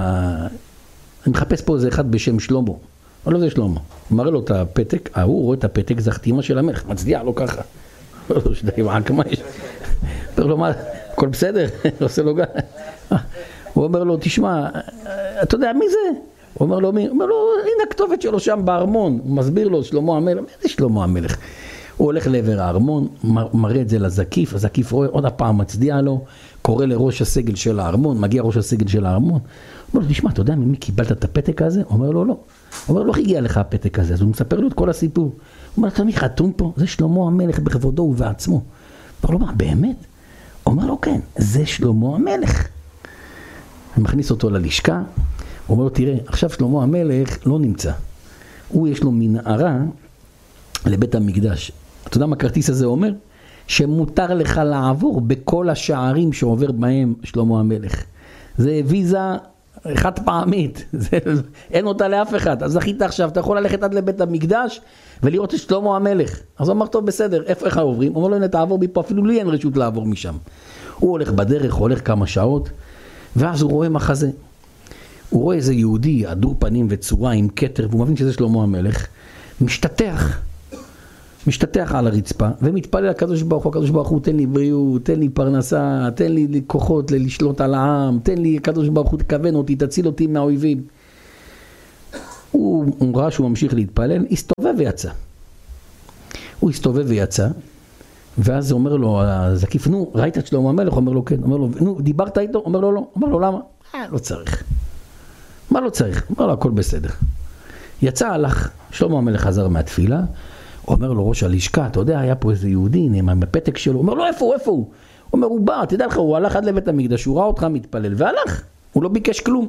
אני מחפש פה איזה אחד בשם שלמה. או לא זה שלמה. הוא מראה לו את הפתק, הוא רואה את הפתק, זה החתימה של המלך, מצדיע לו ככה. הוא אומר לו, מה, הכל בסדר? עושה לו גם. הוא אומר לו, תשמע, אתה יודע מי זה? הוא אומר לו, מי? הוא אומר לו, הנה הכתובת שלו שם בארמון. הוא מסביר לו, שלמה המלך, מי זה שלמה המלך? הוא הולך לעבר הארמון, מראה את זה לזקיף, הזקיף רואה עוד הפעם מצדיע לו, קורא לראש הסגל של הארמון, מגיע ראש הסגל של הארמון. הוא אומר לו, תשמע, אתה יודע ממי קיבלת את הפתק הזה? הוא אומר לו, לא. הוא אומר לו, לא הגיע לך הפתק הזה, אז הוא מספר לו את כל הסיפור. הוא אומר, אתה מי חתום פה? זה שלמה המלך בכבודו ובעצמו. הוא אומר לו, מה, באמת? הוא אומר לו, כן, זה שלמה המלך. הוא מכניס אותו ללשכה, הוא אומר לו, תראה, עכשיו שלמה המלך לא נמצא. הוא יש לו מנהרה לבית המקדש. אתה יודע מה הכרטיס הזה אומר? שמותר לך לעבור בכל השערים שעובר בהם שלמה המלך. זה ויזה חד פעמית, אין אותה לאף אחד. אז זכית עכשיו, אתה יכול ללכת עד לבית המקדש ולראות את שלמה המלך. אז הוא אמר, טוב, בסדר, איך עוברים? הוא אומר לו, הנה, תעבור מפה, אפילו לי אין רשות לעבור משם. הוא הולך בדרך, הולך כמה שעות, ואז הוא רואה מחזה. הוא רואה איזה יהודי, הדור פנים וצורה עם כתר, והוא מבין שזה שלמה המלך, משתתח. משתטח על הרצפה, ומתפלל לקדוש ברוך הוא, הקדוש ברוך הוא תן לי בריאות, תן לי פרנסה, תן לי כוחות לשלוט על העם, תן לי הקדוש ברוך הוא תכוון אותי, תציל אותי מהאויבים. הוא ראה שהוא ממשיך להתפלל, הסתובב ויצא. הוא הסתובב ויצא, ואז אומר לו הזקיף, נו, ראית את שלמה המלך? אומר לו כן, אומר לו, נו, דיברת איתו? אומר לו לא, אומר לו למה? לא צריך. מה לא צריך? אומר לו הכל בסדר. יצא, הלך, שלמה המלך חזר מהתפילה, אומר לו ראש הלשכה, אתה יודע, היה פה איזה יהודי, נאמן בפתק שלו, אומר לו איפה הוא? אומר, הוא בא, תדע לך, הוא הלך עד לבית המקדש, הוא ראה אותך מתפלל, והלך, הוא לא ביקש כלום.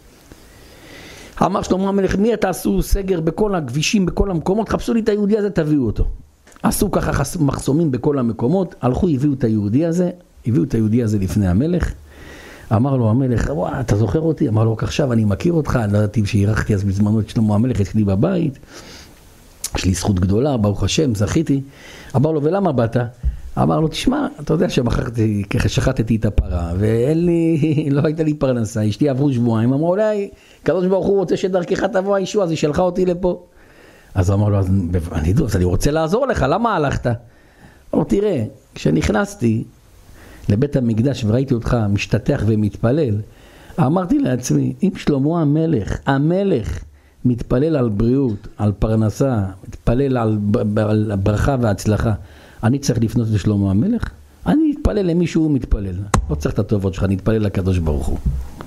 אמר שלמה המלך, מי תעשו סגר בכל הכבישים, בכל המקומות, חפשו לי את היהודי הזה, תביאו אותו. עשו ככה מחסומים בכל המקומות, הלכו, הביאו את היהודי הזה לפני המלך. אמר לו המלך, וואו, אתה זוכר אותי? אמר לו, עכשיו אני מכיר אותך, אני לא ידעתי שהירחתי אז בזמנו את שלמה המלך, אצלי בבית, יש לי זכות גדולה, ברוך השם, זכיתי. אמר לו, ולמה באת? אמר לו, תשמע, אתה יודע ששחטתי את הפרה, לא הייתה לי פרנסה, אשתי עברו שבועיים, אמרו, אולי, קדוש ברוך הוא רוצה שדרכך תבוא הישוע, אז היא שלחה אותי לפה. אז אמר לו, אז אני רוצה לעזור לך, למה הלכת? אמר לו, תראה, כשנכנסתי לבית המקדש וראיתי אותך משתטח ומתפלל, אמרתי לעצמי, אם שלמה המלך מתפלל על בריאות, על פרנסה, מתפלל על ברכה והצלחה, אני צריך לפנות לשלמה המלך? אני אתפלל למי שהוא מתפלל, לא צריך את הטובות שלך, אני אתפלל לקדוש ברוך הוא.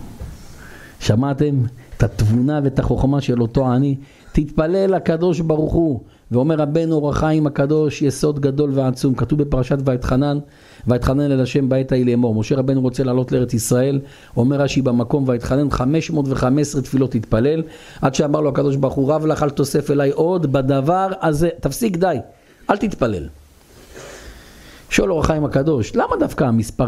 שמעתם את התבונה ואת החוכמה של אותו אני? תתפלל לקדוש ברוך הוא. ואומר רבנו אור החיים הקדוש, יסוד גדול ועצום, כתוב בפרשת ויתחנן אל השם בעת ההיא לאמור. משה רבנו רוצה לעלות לארץ ישראל, אומר רש"י במקום, ויתחנן 515 תפילות התפלל, עד שאמר לו הקדוש ברוך הוא, רב לך אל תוסף אליי עוד בדבר הזה, תפסיק, די, אל תתפלל. שואל אור החיים הקדוש, למה דווקא המספר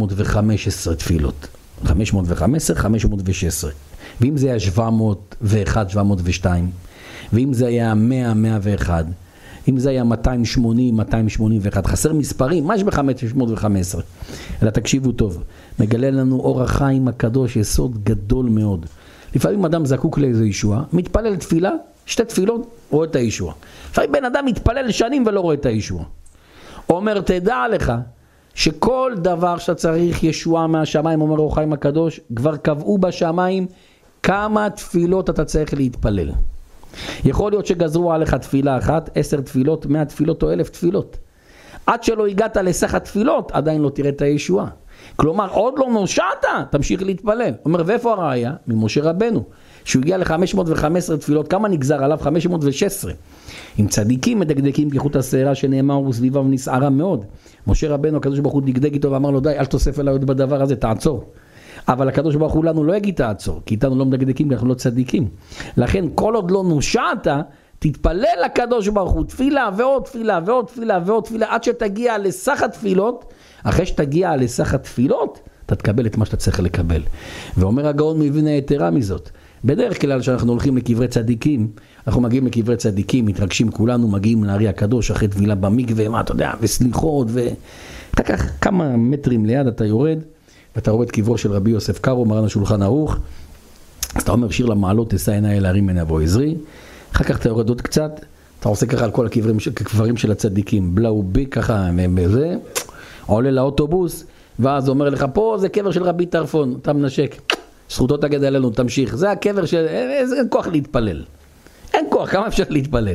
515 תפילות? 515, 516. ואם זה היה 701, 702, ואם זה היה 100, 101, אם זה היה 280, 281, חסר מספרים, מה יש ב-515? אלא תקשיבו טוב, מגלה לנו אור החיים הקדוש יסוד גדול מאוד. לפעמים אדם זקוק לאיזו ישוע, מתפלל תפילה, שתי תפילות, רואה את הישוע. לפעמים בן אדם מתפלל שנים ולא רואה את הישוע. אומר, תדע לך, שכל דבר שאתה צריך ישועה מהשמיים, אומר אור החיים הקדוש, כבר קבעו בשמיים כמה תפילות אתה צריך להתפלל. יכול להיות שגזרו עליך תפילה אחת, 10 תפילות, 100 תפילות או 1000 תפילות. עד שלא הגעת לסך התפילות, עדיין לא תראה את הישועה. כלומר, עוד לא נושעת, תמשיך להתפלל. אומר, ואיפה הראיה? ממשה רבנו. שהוא הגיע ל-515 תפילות, כמה נגזר עליו? 516. עם צדיקים מדקדקים כחוט השערה שנאמר וסביבה ונסערה מאוד. משה רבנו, הקדוש ברוך הוא דקדק איתו ואמר לו, די, אל תוסף אליי עוד בדבר הזה, תעצור. אבל הקדוש ברוך הוא לנו לא יגיד תעצור, כי איתנו לא מדקדקים, אנחנו לא צדיקים. לכן כל עוד לא נושעת, תתפלל לקדוש ברוך הוא, תפילה ועוד תפילה ועוד תפילה ועוד תפילה, עד שתגיע לסך התפילות. אחרי שתגיע לסך התפילות, אתה תקבל את מה שאתה צריך לקבל. ואומר הגאון מווילנה יתרה מזאת, בדרך כלל שאנחנו הולכים לקברי צדיקים, אנחנו מגיעים לקברי צדיקים, מתרגשים כולנו, מגיעים לארי הקדוש אחרי טבילה במקווה, מה אתה יודע, וסליחות, ואתה כך כמה מטרים ליד אתה יורד, ואתה רואה את קברו של רבי יוסף קארו, מרן השולחן ערוך, אז אתה אומר שיר למעלות, תשא עיניי אל ההרים עיני אבוא עזרי, אחר כך אתה יורד עוד קצת, אתה עושה ככה על כל הקברים של הצדיקים, בלאו בי ככה, וזה, עולה לאוטובוס, ואז אומר לך, פה זה קבר של רבי טרפון, אתה מנשק, זכותו תגד עלינו, תמשיך, זה הקבר של, אין כוח להתפלל, אין כוח, כמה אפשר להתפלל?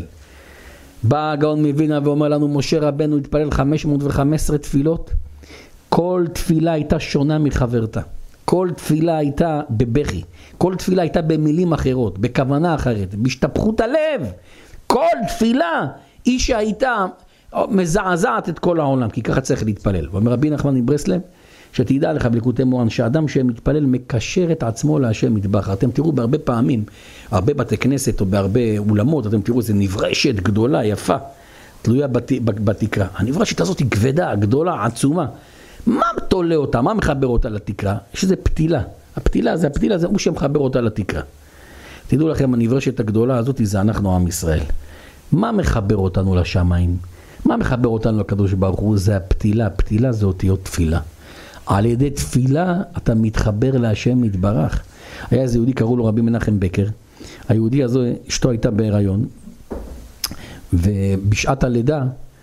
בא הגאון מווילנה ואומר לנו, משה רבנו התפלל 515 תפילות, כל תפילה הייתה שונה מחברתה, כל תפילה הייתה בבכי, כל תפילה הייתה במילים אחרות, בכוונה אחרת, בהשתפכות הלב, כל תפילה היא שהייתה מזעזעת את כל העולם, כי ככה צריך להתפלל. ואומר רבי נחמן מברסלב, שתדע לך בליקוטי מוהר"ן, שאדם שמתפלל מקשר את עצמו להשם יתברך. אתם תראו בהרבה פעמים, הרבה בתי כנסת או בהרבה אולמות, אתם תראו איזה נברשת גדולה, יפה, תלויה בתקרה. הנברשת הזאת היא כבדה, גדולה, עצומה. מה תולה אותה? מה מחבר אותה לתקרה? יש איזה פתילה. הפתילה זה הוא שמחבר אותה לתקרה. תדעו לכם, הנברשת הגדולה הזאת זה אנחנו עם ישראל. מה מחבר אותנו לשמיים? מה מחבר אותנו לקדוש ברוך הוא? זה הפתילה. הפתילה זה אותיות תפילה. על ידי תפילה אתה מתחבר להשם יתברך. היה איזה יהודי, קראו לו רבי מנחם בקר. היהודי הזו, אשתו הייתה בהיריון, ובשעת הלידה,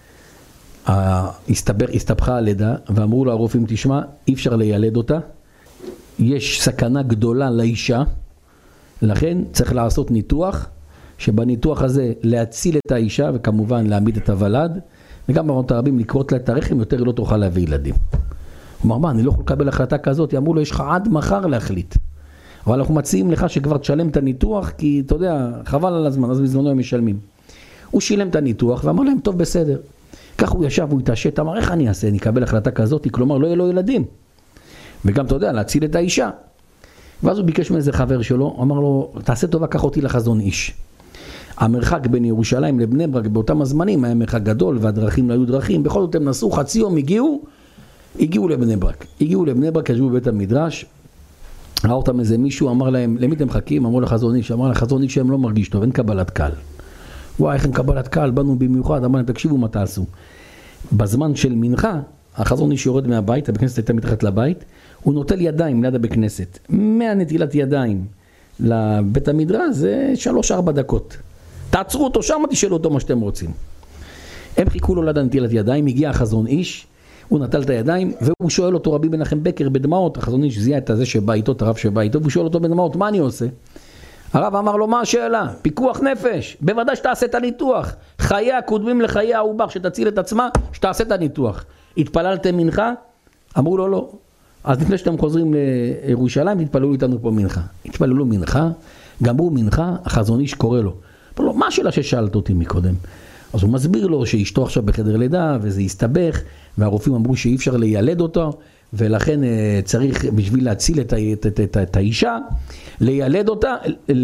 הסתבכה הלידה, ואמרו לו הרופאים, תשמע, אי אפשר לילד אותה, יש סכנה גדולה לאישה, לכן צריך לעשות ניתוח, שבניתוח הזה להציל את האישה, וכמובן להעמיד את הוולד, וגם ברמות הרבים לקרות לה את הרחם, יותר היא לא תוכל להביא ילדים. הוא אמר, מה, אני לא יכול לקבל החלטה כזאת, אמרו לו, יש לך עד מחר להחליט. אבל אנחנו מציעים לך שכבר תשלם את הניתוח, כי אתה יודע, חבל על הזמן, אז בזמנו הם משלמים. הוא שילם את הניתוח ואמר להם, טוב בסדר. כך הוא ישב, הוא התעשת, אמר, איך אני אעשה? אני אקבל החלטה כזאת, כלומר לא יהיה לו ילדים. וגם אתה יודע, להציל את האישה. ואז הוא ביקש מאיזה חבר שלו, אמר לו, תעשה טובה, קח אותי לחזון איש. המרחק בין ירושלים לבני ברק באותם הזמנים היה מרחק גדול, והדרכים לא היו דרכים, בכל זאת הם נסעו, חצי יום הגיעו לבני ברק. הגיעו לבני ברק, ישבו בבית המדרש, ראה אותם איזה מישהו, אמר להם, למי אתם מחכים? אמרו לחזון איש, אמר לחזון איש שהם לא מרגיש טוב, אין קבלת קהל. וואי, איך אין קבלת קהל, באנו במיוחד, אמר להם, תקשיבו מה תעשו. בזמן של מנחה, החזון איש יורד מהבית, הבית כנסת הייתה מתחת לבית, הוא נוטל ידיים ליד הבית כנסת. מהנטילת ידיים לבית המדרש זה 3-4 דקות. תעצרו אותו שם, תשאלו אותו מה שאתם רוצים. הם חיכו לו ליד הנטילת ידיים, הגיע החזון איש, הוא נטל את הידיים, והוא שואל אותו רבי מנחם בקר בדמעות, החזון איש זיהה את זה שבא איתו, את הרב שבא איתו, והוא שואל אותו בדמעות, מה אני עושה? הרב אמר לו, מה השאלה? פיקוח נפש, בוודאי שתעשה את הניתוח. חייה קודמים לחיי העובר, שתציל את עצמה, שתעשה את הניתוח. התפללתם מנחה? אמרו לו לא. אז לפני שאתם חוזרים לירושלים, תתפללו איתנו פה מנחה. התפללו מנחה, גמרו מנחה, החזון איש קורא לו. אמר לו, מה השאלה ששאלת אותי מקודם? אז הוא מסביר לו שאשתו עכשיו בחדר לידה, וזה הסתבך, והרופאים אמרו שאי אפשר לילד אותו, ולכן צריך בשביל להציל את האישה, לילד אותה,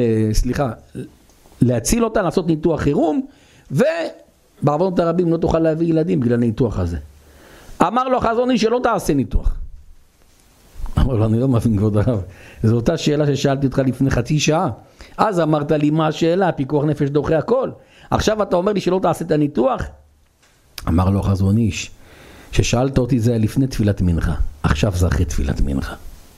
להציל אותה, לעשות ניתוח חירום, ובעוונות הרבים לא תוכל להביא ילדים בגלל הניתוח הזה. אמר לו החזון איש שלא תעשה ניתוח. אמר לו, אני לא מבין כבוד הרב, זו אותה שאלה ששאלתי אותך לפני חצי שעה. אז אמרת לי מה השאלה, פיקוח נפש דוחה הכל. עכשיו אתה אומר לי שלא תעשה את הניתוח? אמר לו החזון איש, ששאלת אותי זה לפני תפילת מנחה, עכשיו זה אחרי תפילת מנחה.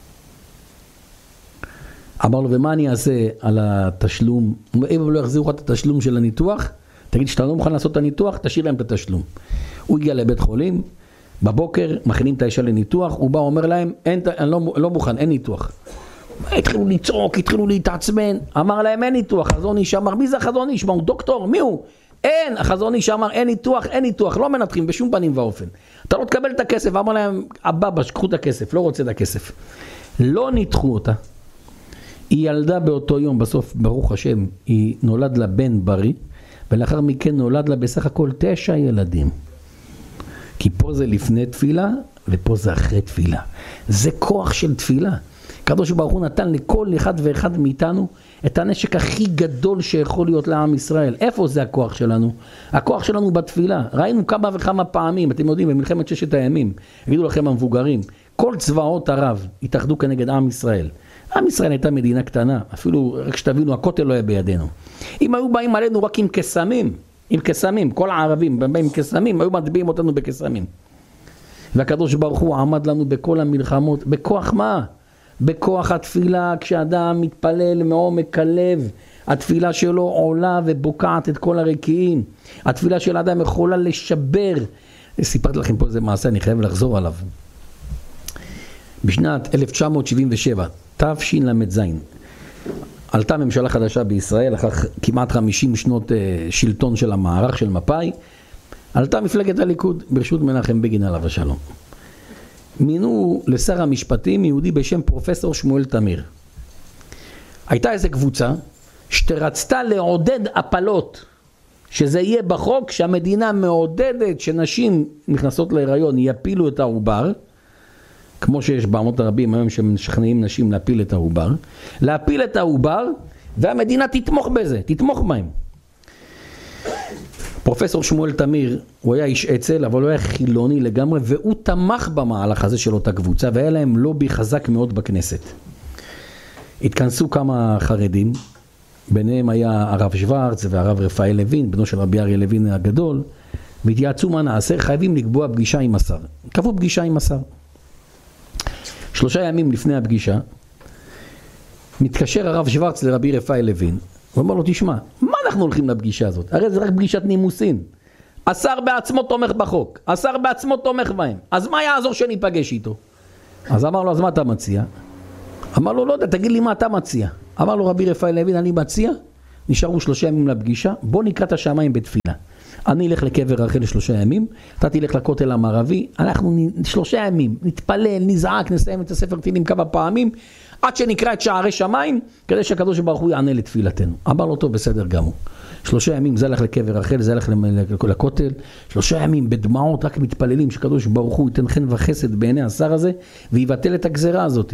אמר לו, ומה אני אעשה על התשלום? אם לא יחזירו לך את התשלום של הניתוח, תגיד שאתה לא מוכן לעשות את הניתוח, תשאיר להם את התשלום. הוא הגיע לבית חולים, בבוקר מכינים את האישה לניתוח, הוא בא אומר להם, אני לא מוכן, אין ניתוח. התחילו לצעוק, התחילו להתעצבן, אמר להם אין ניתוח, החזון איש אמר, מי זה החזון איש? מה הוא דוקטור? מי הוא? אין, החזון איש אמר אין ניתוח, לא מנתחים בשום פנים ואופן. אתה לא תקבל את הכסף, אמר להם, אבא, קחו את הכסף, לא רוצה את הכסף. לא ניתחו אותה. היא ילדה באותו יום, בסוף ברוך השם, היא נולד לה בן בריא, ולאחר מכן נולד לה בסך הכל 9 ילדים. כי פה זה לפני תפילה, ופה זה אחרי תפילה. זה כוח של תפילה. הקדוש ברוך הוא נתן לכל אחד ואחד מאיתנו את הנשק הכי גדול שיכול להיות לעם ישראל. איפה זה הכוח שלנו? הכוח שלנו בתפילה. ראינו כמה וכמה פעמים, אתם יודעים, במלחמת 6 הימים, יגידו לכם המבוגרים, כל צבאות ערב התאחדו כנגד עם ישראל. עם ישראל הייתה מדינה קטנה, אפילו רק שתבינו, הכותל לא היה בידינו. אם היו באים עלינו רק עם קסמים, כל הערבים באים עם קסמים, היו מטביעים אותנו בקסמים. והקדוש ברוך הוא עמד לנו בכל המלחמות, בכוח מה? בכוח התפילה, כשאדם מתפלל מעומק הלב, התפילה שלו עולה ובוקעת את כל הרקיעים. התפילה של האדם יכולה לשבר. סיפרתי לכם פה איזה מעשה, אני חייב לחזור עליו. בשנת 1977, תשל"ז, עלתה ממשלה חדשה בישראל, אחר כמעט 50 שנות שלטון של המערך של מפא"י, עלתה מפלגת הליכוד ברשות מנחם בגין עליו השלום. מינו לשר המשפטים יהודי בשם פרופסור שמואל תמיר. הייתה איזו קבוצה שרצתה לעודד הפלות, שזה יהיה בחוק שהמדינה מעודדת שנשים נכנסות להיריון יפילו את העובר, כמו שיש בעמות הרבים היום שמשכנעים נשים להפיל את העובר, להפיל את העובר והמדינה תתמוך בזה, תתמוך בהם. פרופסור שמואל תמיר, הוא היה איש אצל, אבל הוא היה חילוני לגמרי, והוא תמך במהלך הזה של אותה קבוצה, והיה להם לובי חזק מאוד בכנסת. התכנסו כמה חרדים, ביניהם היה הרב שוורץ והרב רפאל לוין, בנו של רבי אריה לוין הגדול, והתייעצו מה נעשה, חייבים לקבוע פגישה עם השר. קבעו פגישה עם השר. 3 ימים לפני הפגישה, מתקשר הרב שוורץ לרבי רפאל לוין, הוא אומר לו, תשמע, מה אנחנו הולכים לפגישה הזאת? הרי זה רק פגישת נימוסין. השר בעצמו תומך בחוק, השר בעצמו תומך בהם, אז מה יעזור שניפגש איתו? אז אמר לו, אז מה אתה מציע? אמר לו, לא יודע, תגיד לי מה אתה מציע. אמר לו רבי רפאל לוין, אני מציע, נשארו 3 ימים לפגישה, בוא נקרא את השמיים בתפילה. אני אלך לקבר רחל 3 ימים, אתה תלך לכותל המערבי, אנחנו 3 ימים, נתפלל, נזעק, נסיים את הספר תהילים כמה פעמים, עד שנקרא את שערי שמיים, כדי שהקדוש ברוך הוא יענה לתפילתנו. אמר לו, טוב, בסדר גמור. 3 ימים, זה הלך לקבר רחל, זה הלך לכותל, 3 ימים בדמעות, רק מתפללים שקדוש ברוך הוא ייתן חן וחסד בעיני השר הזה, ויבטל את הגזרה הזאת.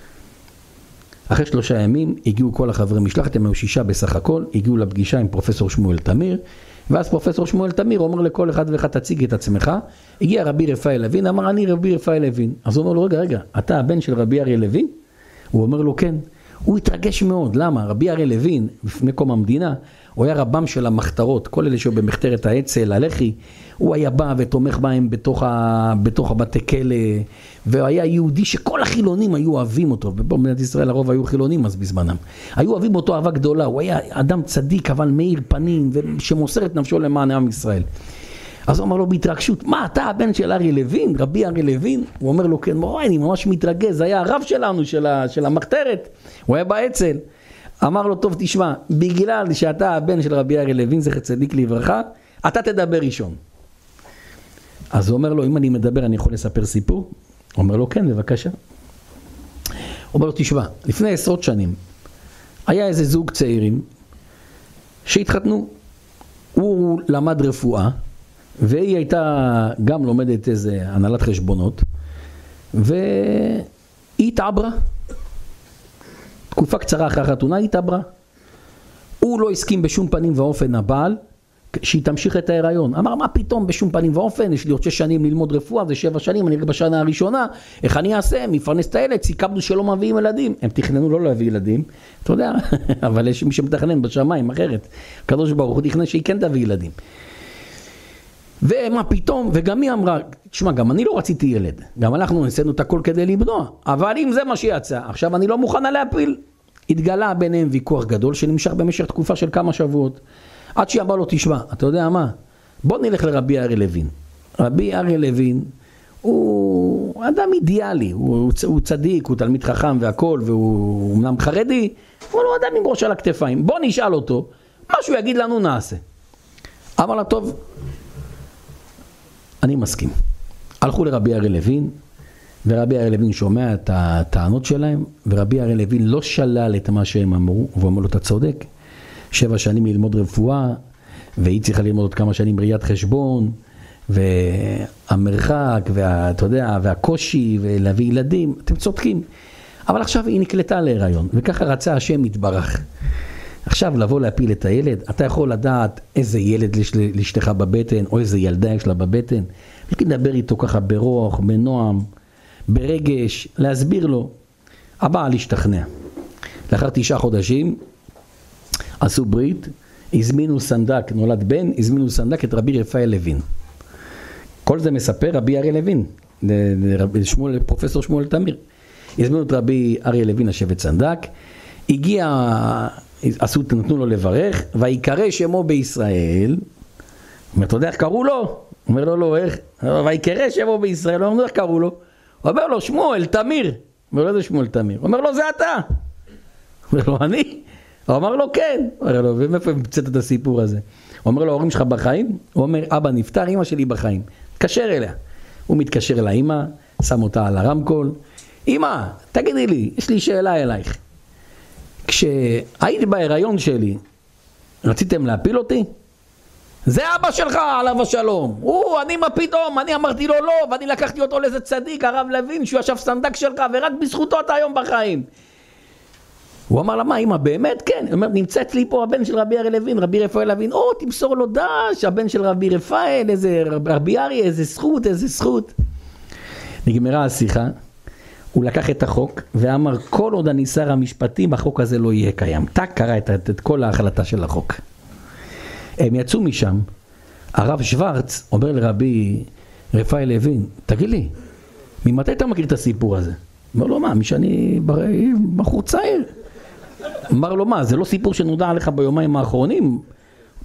אחרי 3 ימים הגיעו כל החברי משלחת, הם היו 6 בסך הכל, הגיעו לפגישה עם פרופסור שמואל תמיר, ואז פרופסור שמואל תמיר אומר לכל אחד ואחד, תציג את עצמך. הגיע רבי רפאל לוין, אמר, אני רבי רפאל לוין. אז הוא אומר לו, רגע, אתה הבן של רבי אריה לוין? הוא אומר לו, כן. הוא התרגש מאוד, למה? רבי אריה לוין, לפני קום המדינה, הוא היה רבם של המחתרות, כל אלה שהיו במחתרת האצ"ל, הלח"י, הוא היה בא ותומך בהם בתוך הבתי כלא, והיה יהודי שכל החילונים היו אוהבים אותו, ובמדינת ישראל הרוב היו חילונים אז בזמנם. היו אוהבים אותו אהבה גדולה, הוא היה אדם צדיק, אבל מאיר פנים, שמוסר את נפשו למען עם ישראל. אז הוא אמר לו בהתרגשות, מה אתה הבן של אריה לוין, רבי אריה לוין? הוא אומר לו, כן, מורי, אני ממש מתרגש, זה היה הרב שלנו, של המחתרת, הוא היה באצ"ל. אמר לו, טוב תשמע, בגלל שאתה הבן של רבי אריה לוין, זכר צדיק לברכה, אתה תדבר ראשון. אז הוא אומר לו, אם אני מדבר אני יכול לספר סיפור? הוא אומר לו, כן, בבקשה. הוא אומר לו, תשמע, לפני 10 שנים, היה איזה זוג צעירים שהתחתנו. הוא למד רפואה, והיא הייתה גם לומדת איזה הנהלת חשבונות, והיא התעברה. תקופה קצרה אחרי החתונה היא התעברה. הוא לא הסכים בשום פנים ואופן הבעל, שהיא תמשיך את ההיריון. אמר, מה פתאום בשום פנים ואופן, יש לי עוד 6 שנים ללמוד רפואה, זה 7 שנים, אני רק בשנה הראשונה, איך אני אעשה? מפרנס את הילד, סיכמנו שלא מביאים ילדים. הם תכננו לא להביא ילדים, אתה יודע, אבל יש מי שמתכנן בשמיים אחרת. הקדוש ברוך הוא תכנן שהיא כן תביא ילדים. ומה פתאום, וגם היא אמרה, תשמע, גם אני לא רציתי ילד, גם אנחנו ניסינו את הכל כדי למנוע, אבל אם זה מה שיצא, עכשיו אני לא מוכנה להפיל. התגלה ביניהם ויכוח גדול שנמשך במשך תקופה של כמה שבועות, עד שאמר לו, תשמע, אתה יודע מה, בוא נלך לרבי אריה לוין. רבי אריה לוין הוא אדם אידיאלי, הוא צדיק, הוא תלמיד חכם והכל, והוא אמנם חרדי, אבל הוא אדם עם ראש על הכתפיים, בוא נשאל אותו, מה שהוא יגיד לנו נעשה. אמר לה, טוב, אני מסכים. הלכו לרבי אריה לוין, ורבי אריה לוין שומע את הטענות שלהם, ורבי אריה לוין לא שלל את מה שהם אמרו, והוא אמר לו, אתה צודק, 7 שנים ללמוד רפואה, והיא צריכה ללמוד עוד כמה שנים ראיית חשבון, והמרחק, אתה יודע, והקושי, ולהביא ילדים, אתם צודקים. אבל עכשיו היא נקלטה להיריון, וככה רצה השם יתברך. עכשיו לבוא להפיל את הילד, אתה יכול לדעת איזה ילד יש לאשתך בבטן, או איזה ילדה יש לה בבטן, לדבר איתו ככה ברוח, בנועם, ברגש, להסביר לו. הבעל השתכנע. לאחר 9 חודשים, עשו ברית, הזמינו סנדק, נולד בן, הזמינו סנדק את רבי רפאל לוין. כל זה מספר רבי אריה לוין, פרופסור שמואל תמיר. הזמינו את רבי אריה לוין לשבת סנדק, הגיע, נתנו לו לברך, ויקרא שמו בישראל. אומר, אתה יודע איך קראו לו? אומר לו, לא, איך? ויקרא שמו בישראל, הוא אומר, איך קראו לו? הוא אומר לו, שמואל תמיר. אומר לו, זה שמואל תמיר. הוא אומר לו, זה אתה. הוא אומר לו, אני? הוא אמר לו, כן. הוא אומר לו, ומאיפה המצאת את הסיפור הזה? הוא אומר לו, ההורים שלך בחיים? הוא אומר, אבא נפטר, אמא שלי בחיים. תקשר אליה. הוא מתקשר לאמא, שם אותה על הרמקול. אמא, תגידי לי, יש לי שאלה אלייך. כשהיית בהיריון שלי, רציתם להפיל אותי? זה אבא שלך, עליו השלום. אני מה פתאום, אני אמרתי לו לא, ואני לקחתי אותו לאיזה צדיק, הרב לוין, שהוא ישב סנדק שלך, ורק בזכותו אתה היום בחיים. הוא אמר לה, מה אמא, באמת? כן. הוא אומר, נמצא אצלי פה הבן של רבי אריה לוין, רבי רפאל לוין, תמסור לו דש, הבן של רבי רפאל, איזה רבי אריה, איזה זכות. נגמרה השיחה, הוא לקח את החוק, ואמר, כל עוד אני שר המשפטים, החוק הזה לא יהיה קיים. תק קרא את כל ההחלטה של החוק. הם יצאו משם, הרב שוורץ אומר לרבי רפאל לוין, תגיד לי, ממתי אתה מכיר את הסיפור הזה? אומר לו, מה, משאני בחור צעיר. אמר לו, מה, זה לא סיפור שנודע עליך ביומיים האחרונים?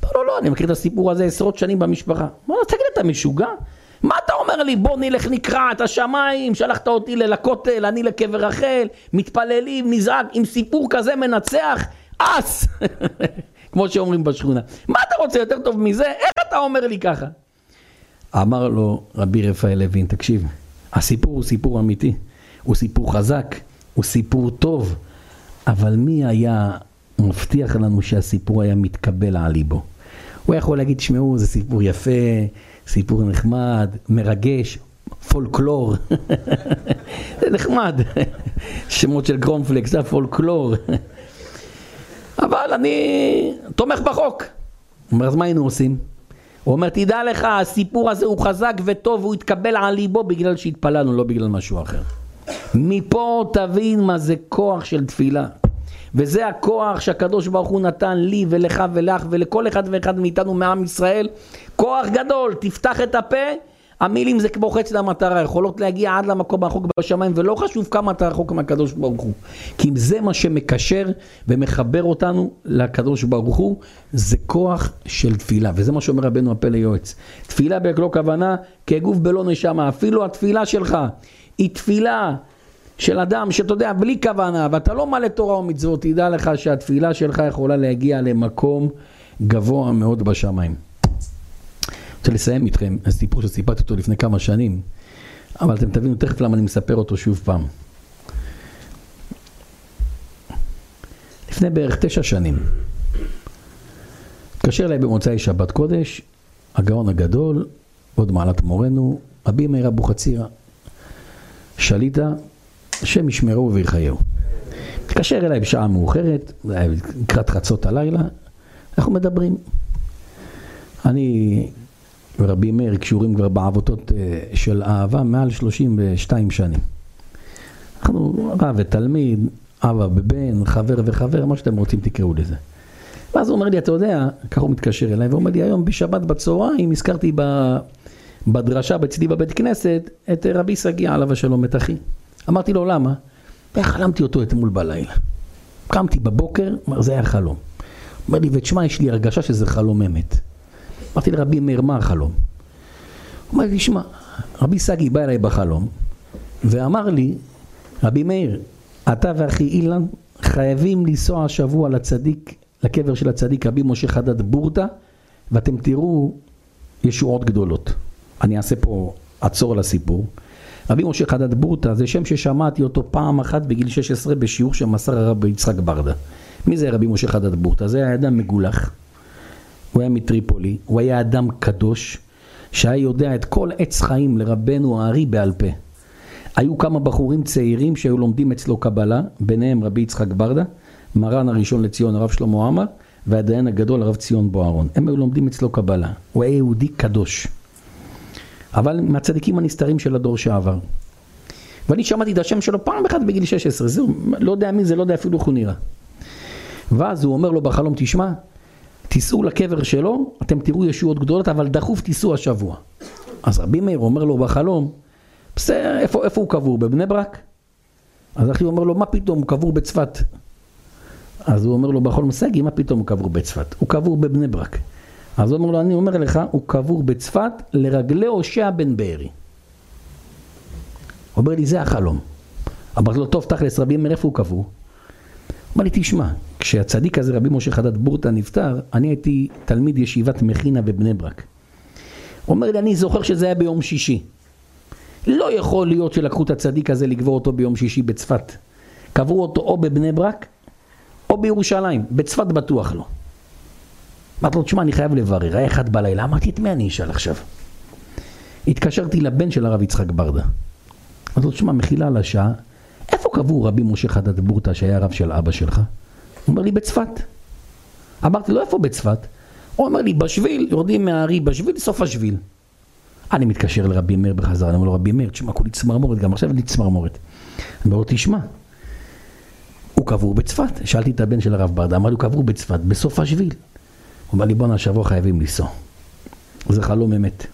לא, אני מכיר את הסיפור הזה 10 שנים במשפחה. מה, תגיד, אתה משוגע? מה אתה אומר לי? בוא נלך נקרא את השמיים, שלחת אותי לכותל, אני לקבר רחל, מתפללים, נזעק, עם סיפור כזה מנצח, אס! כמו שאומרים בשכונה. מה אתה רוצה יותר טוב מזה? איך אתה אומר לי ככה? אמר לו רבי רפאל לוין, תקשיב, הסיפור הוא סיפור אמיתי, הוא סיפור חזק, הוא סיפור טוב, אבל מי היה מבטיח לנו שהסיפור היה מתקבל על ליבו? הוא יכול להגיד, תשמעו, זה סיפור יפה, סיפור נחמד, מרגש, פולקלור, זה נחמד, שמות של קרונפלקס, זה פולקלור, אבל אני תומך בחוק. הוא אומר, אז מה היינו עושים? הוא אומר, תדע לך, הסיפור הזה הוא חזק וטוב, הוא יתקבל על ליבו בגלל שהתפללנו, לא בגלל משהו אחר. מפה תבין מה זה כוח של תפילה. וזה הכוח שהקדוש ברוך הוא נתן לי ולך ולך ולכל אחד ואחד מאיתנו מעם ישראל. כוח גדול, תפתח את הפה, המילים זה כמו חץ למטרה, יכולות להגיע עד למקום הרחוק בשמיים, ולא חשוב כמה אתה רחוק מהקדוש ברוך הוא. כי אם זה מה שמקשר ומחבר אותנו לקדוש ברוך הוא, זה כוח של תפילה. וזה מה שאומר רבנו הפה ליועץ. תפילה בלא כוונה, כגוף בלא נשמה. אפילו התפילה שלך היא תפילה של אדם שאתה יודע בלי כוונה, ואתה לא מלא תורה ומצוות, תדע לך שהתפילה שלך יכולה להגיע למקום גבוה מאוד בשמיים. אני רוצה לסיים איתכם, הסיפור שסיפרתי אותו לפני כמה שנים, אבל אתם תבינו תכף למה אני מספר אותו שוב פעם. לפני בערך 9 שנים, התקשר אליי במוצאי שבת קודש, הגאון הגדול, עוד מעלת מורנו, רבי מאיר אבוחצירא, שליטה, השם ישמרו ויחיו. התקשר אליי בשעה מאוחרת, לקראת חצות הלילה, אנחנו מדברים. אני ורבי מאיר קשורים כבר בעבותות של אהבה מעל 32 שנים. אנחנו רב ותלמיד, אבא בבן, חבר וחבר, מה שאתם רוצים תקראו לזה. ואז הוא אומר לי, אתה יודע, ככה הוא מתקשר אליי, ואומר לי, היום בשבת בצהריים, הזכרתי בדרשה בצדי בבית כנסת, את רבי סגי עליו השלום את אחי. אמרתי לו, למה? וחלמתי אותו אתמול בלילה. קמתי בבוקר, זה היה חלום. אומר לי, ותשמע, יש לי הרגשה שזה חלום אמת. אמרתי לרבי מאיר, מה החלום? הוא אומר לי, תשמע, רבי סגי בא אליי בחלום, ואמר לי, רבי מאיר, אתה ואחי אילן חייבים לנסוע השבוע לצדיק, לקבר של הצדיק רבי משה חדד בורטה, ואתם תראו ישועות גדולות. אני אעשה פה עצור לסיפור. רבי משה חדד בורטה זה שם ששמעתי אותו פעם אחת בגיל 16 בשיעור שמסר הרב יצחק ברדה. מי זה רבי משה חדד בורטה? זה היה אדם מגולח, הוא היה מטריפולי, הוא היה אדם קדוש, שהיה יודע את כל עץ חיים לרבנו הארי בעל פה. היו כמה בחורים צעירים שהיו לומדים אצלו קבלה, ביניהם רבי יצחק ברדה, מרן הראשון לציון הרב שלמה עמאר, והדיין הגדול הרב ציון בוארון. הם היו לומדים אצלו קבלה, הוא היה יהודי קדוש. אבל מהצדיקים הנסתרים של הדור שעבר. ואני שמעתי את השם שלו פעם אחת בגיל 16, זהו, לא יודע מי זה, לא יודע אפילו איך הוא נראה. ואז הוא אומר לו בחלום, תשמע, תיסעו לקבר שלו, אתם תראו ישועות גדולות, אבל דחוף תיסעו השבוע. אז רבי מאיר אומר לו בחלום, בסדר, איפה הוא קבור? בבני ברק? אז אחי אומר לו, מה פתאום? הוא קבור בצפת. אז הוא אומר לו בחלום, סגי, מה פתאום הוא קבור בצפת? הוא קבור בבני ברק. אז הוא אומר לו, אני אומר לך, הוא קבור בצפת לרגלי הושע בן בארי. הוא אומר לי, זה החלום. אמרתי לו, טוב, תכלס, רבי מאיר, איפה הוא קבור? הוא אומר לי, תשמע, כשהצדיק הזה, רבי משה חדד בורטה נפטר, אני הייתי תלמיד ישיבת מכינה בבני ברק. הוא אומר לי, אני זוכר שזה היה ביום שישי. לא יכול להיות שלקחו את הצדיק הזה לגבור אותו ביום שישי בצפת. קברו אותו או בבני ברק, או בירושלים. בצפת בטוח לא. אמרתי לו, תשמע, אני חייב לברר, היה 1 בלילה. אמרתי, את מי אני אשאל עכשיו? התקשרתי לבן של הרב יצחק ברדה. אמרתי לו, תשמע, מחילה על השעה, איפה קבור רבי משה חדד בורטה שהיה הרב של אבא שלך? הוא אומר לי, בצפת. אמרתי לו, איפה בצפת? הוא אומר לי, בשביל, יורדים מהערי, בשביל, סוף השביל. אני מתקשר לרבי מאיר בחזרה, אני אומר לו, רבי מאיר, תשמע, כולי צמרמורת, גם עכשיו אני צמרמורת. אני אומר לו, תשמע, הוא קבור בצפת. שאלתי את הבן של הרב ברדה, אמר לי, הוא קבור בצפת, בסוף השביל. הוא אומר לי, בוא השבוע חייבים לנסוע. זה חלום אמת.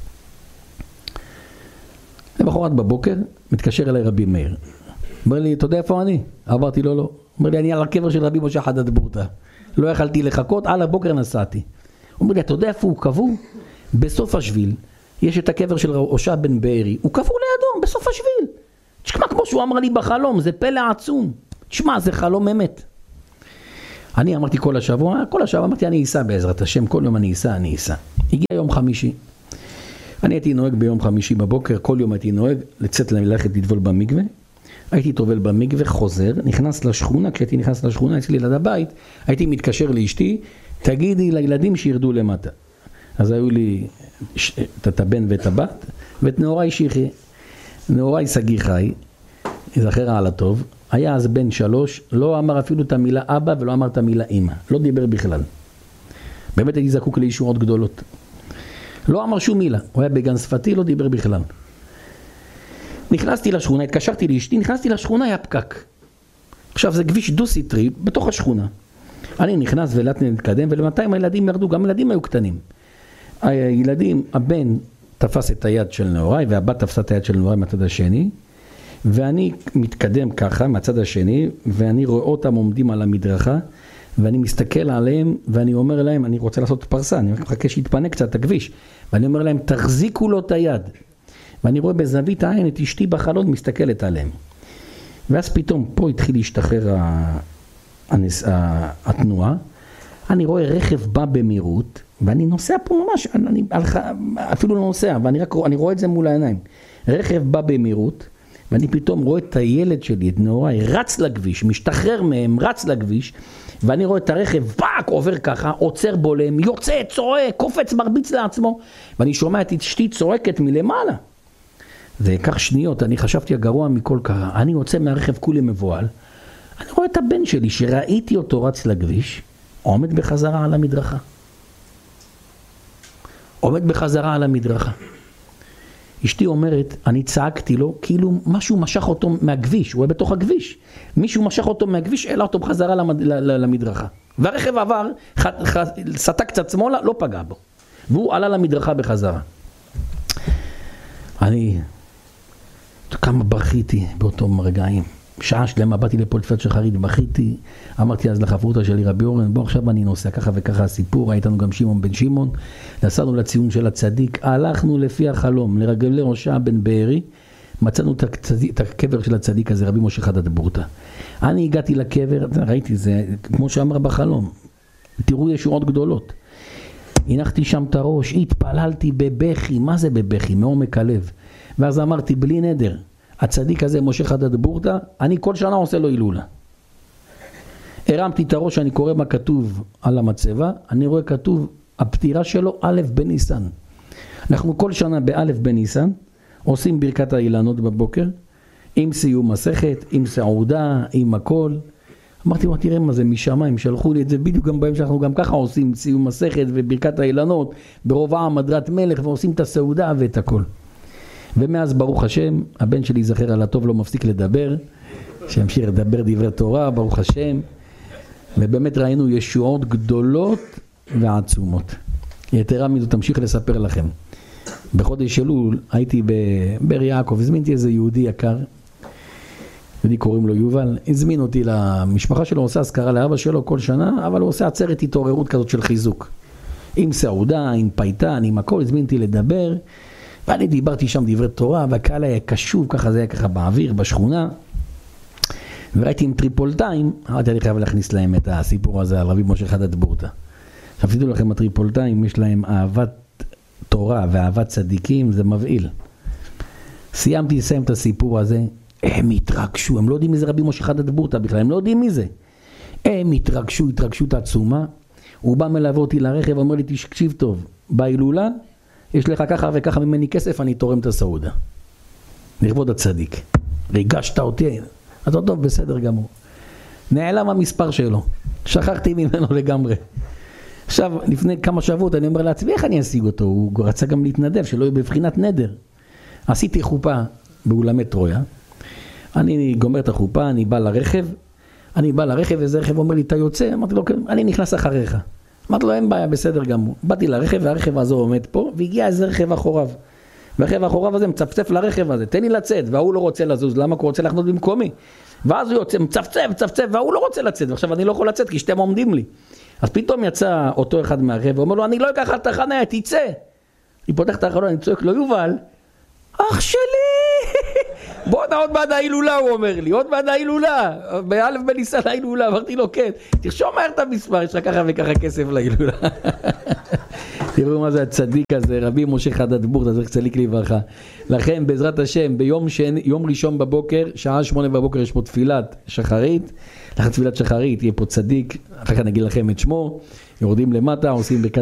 למחרת בבוקר, מתקשר אליי רבי מאיר. אומר לי, אתה יודע איפה אני? אמרתי לו, לא. אומר לי, אני על הקבר של רבי משה חדד בורטה. לא יכלתי לחכות, על הבוקר נסעתי. הוא אומר לי, אתה יודע איפה הוא קבור? בסוף השביל. יש את הקבר של הושע בן בארי, הוא קבור לידו, בסוף השביל. תשמע, כמו שהוא אמר לי בחלום, זה פלא עצום. תשמע, זה חלום אמת. אני אמרתי כל השבוע אמרתי, אני אסע בעזרת השם, כל יום אני אסע. הגיע יום חמישי. אני הייתי נוהג ביום חמישי בבוקר, כל יום הייתי נוהג ללכת לטבול במקווה. הייתי טובל במקווה, חוזר, נכנס לשכונה, כשהייתי נכנס לשכונה אצלי ליד הבית, הייתי מתקשר לאשתי, תגידי לילדים שירדו למטה. אז היו לי את הבן ואת הבת, ואת נאורי שיחי. נאורי סגי חי, יזכר על הטוב, היה אז בן 3, לא אמר אפילו את המילה אבא ולא אמר את המילה אמא, לא דיבר בכלל. באמת הייתי זקוק לישועות גדולות. לא אמר שום מילה, הוא היה בגן שפתי, לא דיבר בכלל. נכנסתי לשכונה, התקשרתי לאשתי, נכנסתי לשכונה, היה פקק. עכשיו זה כביש דו-סטרי בתוך השכונה. אני נכנס ולאט נתקדם, ולמתיים הילדים ירדו, גם ילדים היו קטנים. הילדים, הבן תפס את היד של נאורי, והבת תפסה את היד של נאורי מהצד השני, ואני מתקדם ככה מהצד השני, ואני רואה אותם עומדים על המדרכה, ואני מסתכל עליהם, ואני אומר להם, אני רוצה לעשות פרסה, אני מחכה שיתפנה קצת הכביש, ואני אומר להם, תחזיקו לו את היד. ואני רואה בזווית העין את אשתי בחלון מסתכלת עליהם. ואז פתאום פה התחיל להשתחרר התנועה, אני רואה רכב בא במהירות, ואני נוסע פה ממש, אני אפילו לא נוסע, ואני רואה את זה מול העיניים. רכב בא במהירות, ואני פתאום רואה את הילד שלי, את נאורי, רץ לכביש, משתחרר מהם, רץ לכביש, ואני רואה את הרכב, פאק, עובר ככה, עוצר בולם, יוצא, צועק, קופץ, מרביץ לעצמו, ואני שומע את אשתי צועקת מלמעלה. זה כך שניות, אני חשבתי הגרוע מכל קרה, אני יוצא מהרכב כולי מבועל, אני רואה את הבן שלי שראיתי אותו רץ לכביש, עומד בחזרה על המדרכה. עומד בחזרה על המדרכה. אשתי אומרת, אני צעקתי לו, כאילו משהו משך אותו מהכביש, הוא היה בתוך הכביש. מישהו משך אותו מהכביש, העלה אותו בחזרה למדרכה. והרכב עבר, סטה קצת שמאלה, לא פגע בו. והוא עלה למדרכה בחזרה. אני, כמה בכיתי באותו רגעים. שעה שלמה באתי לפה לפת שחרית, בכיתי, אמרתי אז לחברותה שלי רבי אורן, בוא עכשיו אני נוסע ככה וככה הסיפור, הייתנו גם שמעון בן שמעון, נסענו לציון של הצדיק, הלכנו לפי החלום, לרגלי הושע בן בארי, מצאנו את הקבר של הצדיק הזה, רבי משה חדד בורתא. אני הגעתי לקבר, ראיתי זה, כמו שאמר בחלום, תראו ישועות גדולות. הנחתי שם את הראש, התפללתי בבכי, מה זה בבכי? מעומק הלב. ואז אמרתי, בלי נדר, הצדיק הזה, משה חדד בורתא, אני כל שנה עושה לו הילולה. הרמתי את הראש, אני קורא מה כתוב על המצבה, אני רואה כתוב, הפטירה שלו, א' בניסן. אנחנו כל שנה באלף בניסן, עושים ברכת האילנות בבוקר, עם סיום מסכת, עם סעודה, עם הכל. אמרתי, תראה מה זה משמיים, שלחו לי את זה בדיוק גם בהם שאנחנו גם ככה עושים סיום מסכת וברכת האילנות, ברוב העם הדרת מלך, ועושים את הסעודה ואת הכל. ומאז ברוך השם, הבן שלי זכר על הטוב לא מפסיק לדבר, שימשיך לדבר דברי תורה, ברוך השם, ובאמת ראינו ישועות גדולות ועצומות. יתרה מזו תמשיך לספר לכם. בחודש אלול הייתי בבר יעקב, הזמינתי איזה יהודי יקר, יהודי קוראים לו יובל, הזמין אותי למשפחה שלו, עושה אזכרה לאבא שלו כל שנה, אבל הוא עושה עצרת התעוררות כזאת של חיזוק. עם סעודה, עם פייטן, עם הכל, הזמינתי לדבר, ואני דיברתי שם דברי תורה, והקהל היה קשוב, ככה זה היה ככה באוויר, בשכונה, וראיתי עם טריפולטאים, אמרתי אני חייב להכניס להם את הסיפור הזה על רבי משה חדד בורתא. עכשיו תדעו לכם, הטריפולטאים יש להם אהבת תורה ואהבת צדיקים, זה מבעיל. סיימתי לסיים את הסיפור הזה, הם התרגשו, הם לא יודעים מי זה רבי משה חדד בורתא בכלל, הם לא יודעים מי זה. הם התרגשות עצומה, הוא בא מלווה אותי לרכב, אומר לי תקשיב טוב, בהילולה, יש לך ככה וככה ממני כסף, אני תורם את הסעודה. לכבוד הצדיק. ריגשת אותי, אז טוב, בסדר גמור. נעלם המספר שלו, שכחתי ממנו לגמרי. עכשיו, לפני כמה שבועות אני אומר לעצמי, איך אני אשיג אותו? הוא רצה גם להתנדב, שלא יהיה בבחינת נדר. עשיתי חופה באולמי טרויה, אני גומר את החופה, אני בא לרכב, ואיזה רכב אומר לי, אתה יוצא? אמרתי לו, אני נכנס אחריך. אמרתי לו, אין בעיה, בסדר גמור. באתי לרכב, והרכב הזה עומד פה, והגיע איזה רכב אחוריו. והרכב האחוריו הזה מצפצף לרכב הזה, תן לי לצאת, והוא לא רוצה לזוז, למה? הוא רוצה לחנות במקומי. ואז הוא יוצא, מצפצף, והוא לא רוצה לצאת, ועכשיו אני לא יכול לצאת, כי שתיהם עומדים לי. אז פתאום יצא אותו אחד מהחבר'ה, אומר לו, אני לא אקח את החניה, תצא. אני פותח את החלון, אני צועק לו, יובל, אח שלי, בוא עוד מעד ההילולה, הוא אומר לי, עוד מעד ההילולה, באלף בניסן ההילולה, אמרתי לו, כן, תרשום מהר את המספר, יש לך ככה וככה כסף להילולה. תראו מה זה הצדיק הזה, רבי משה חדד-בורט, אז איך צדיק לברכה. לכן בעזרת השם, יום ראשון בבוקר, שעה 8 בבוקר, יש פה תפילת שחרית, לאחר תפילת שחרית, יהיה פה צדיק, אחר כך נגיד לכם את שמו, יורדים למטה, עושים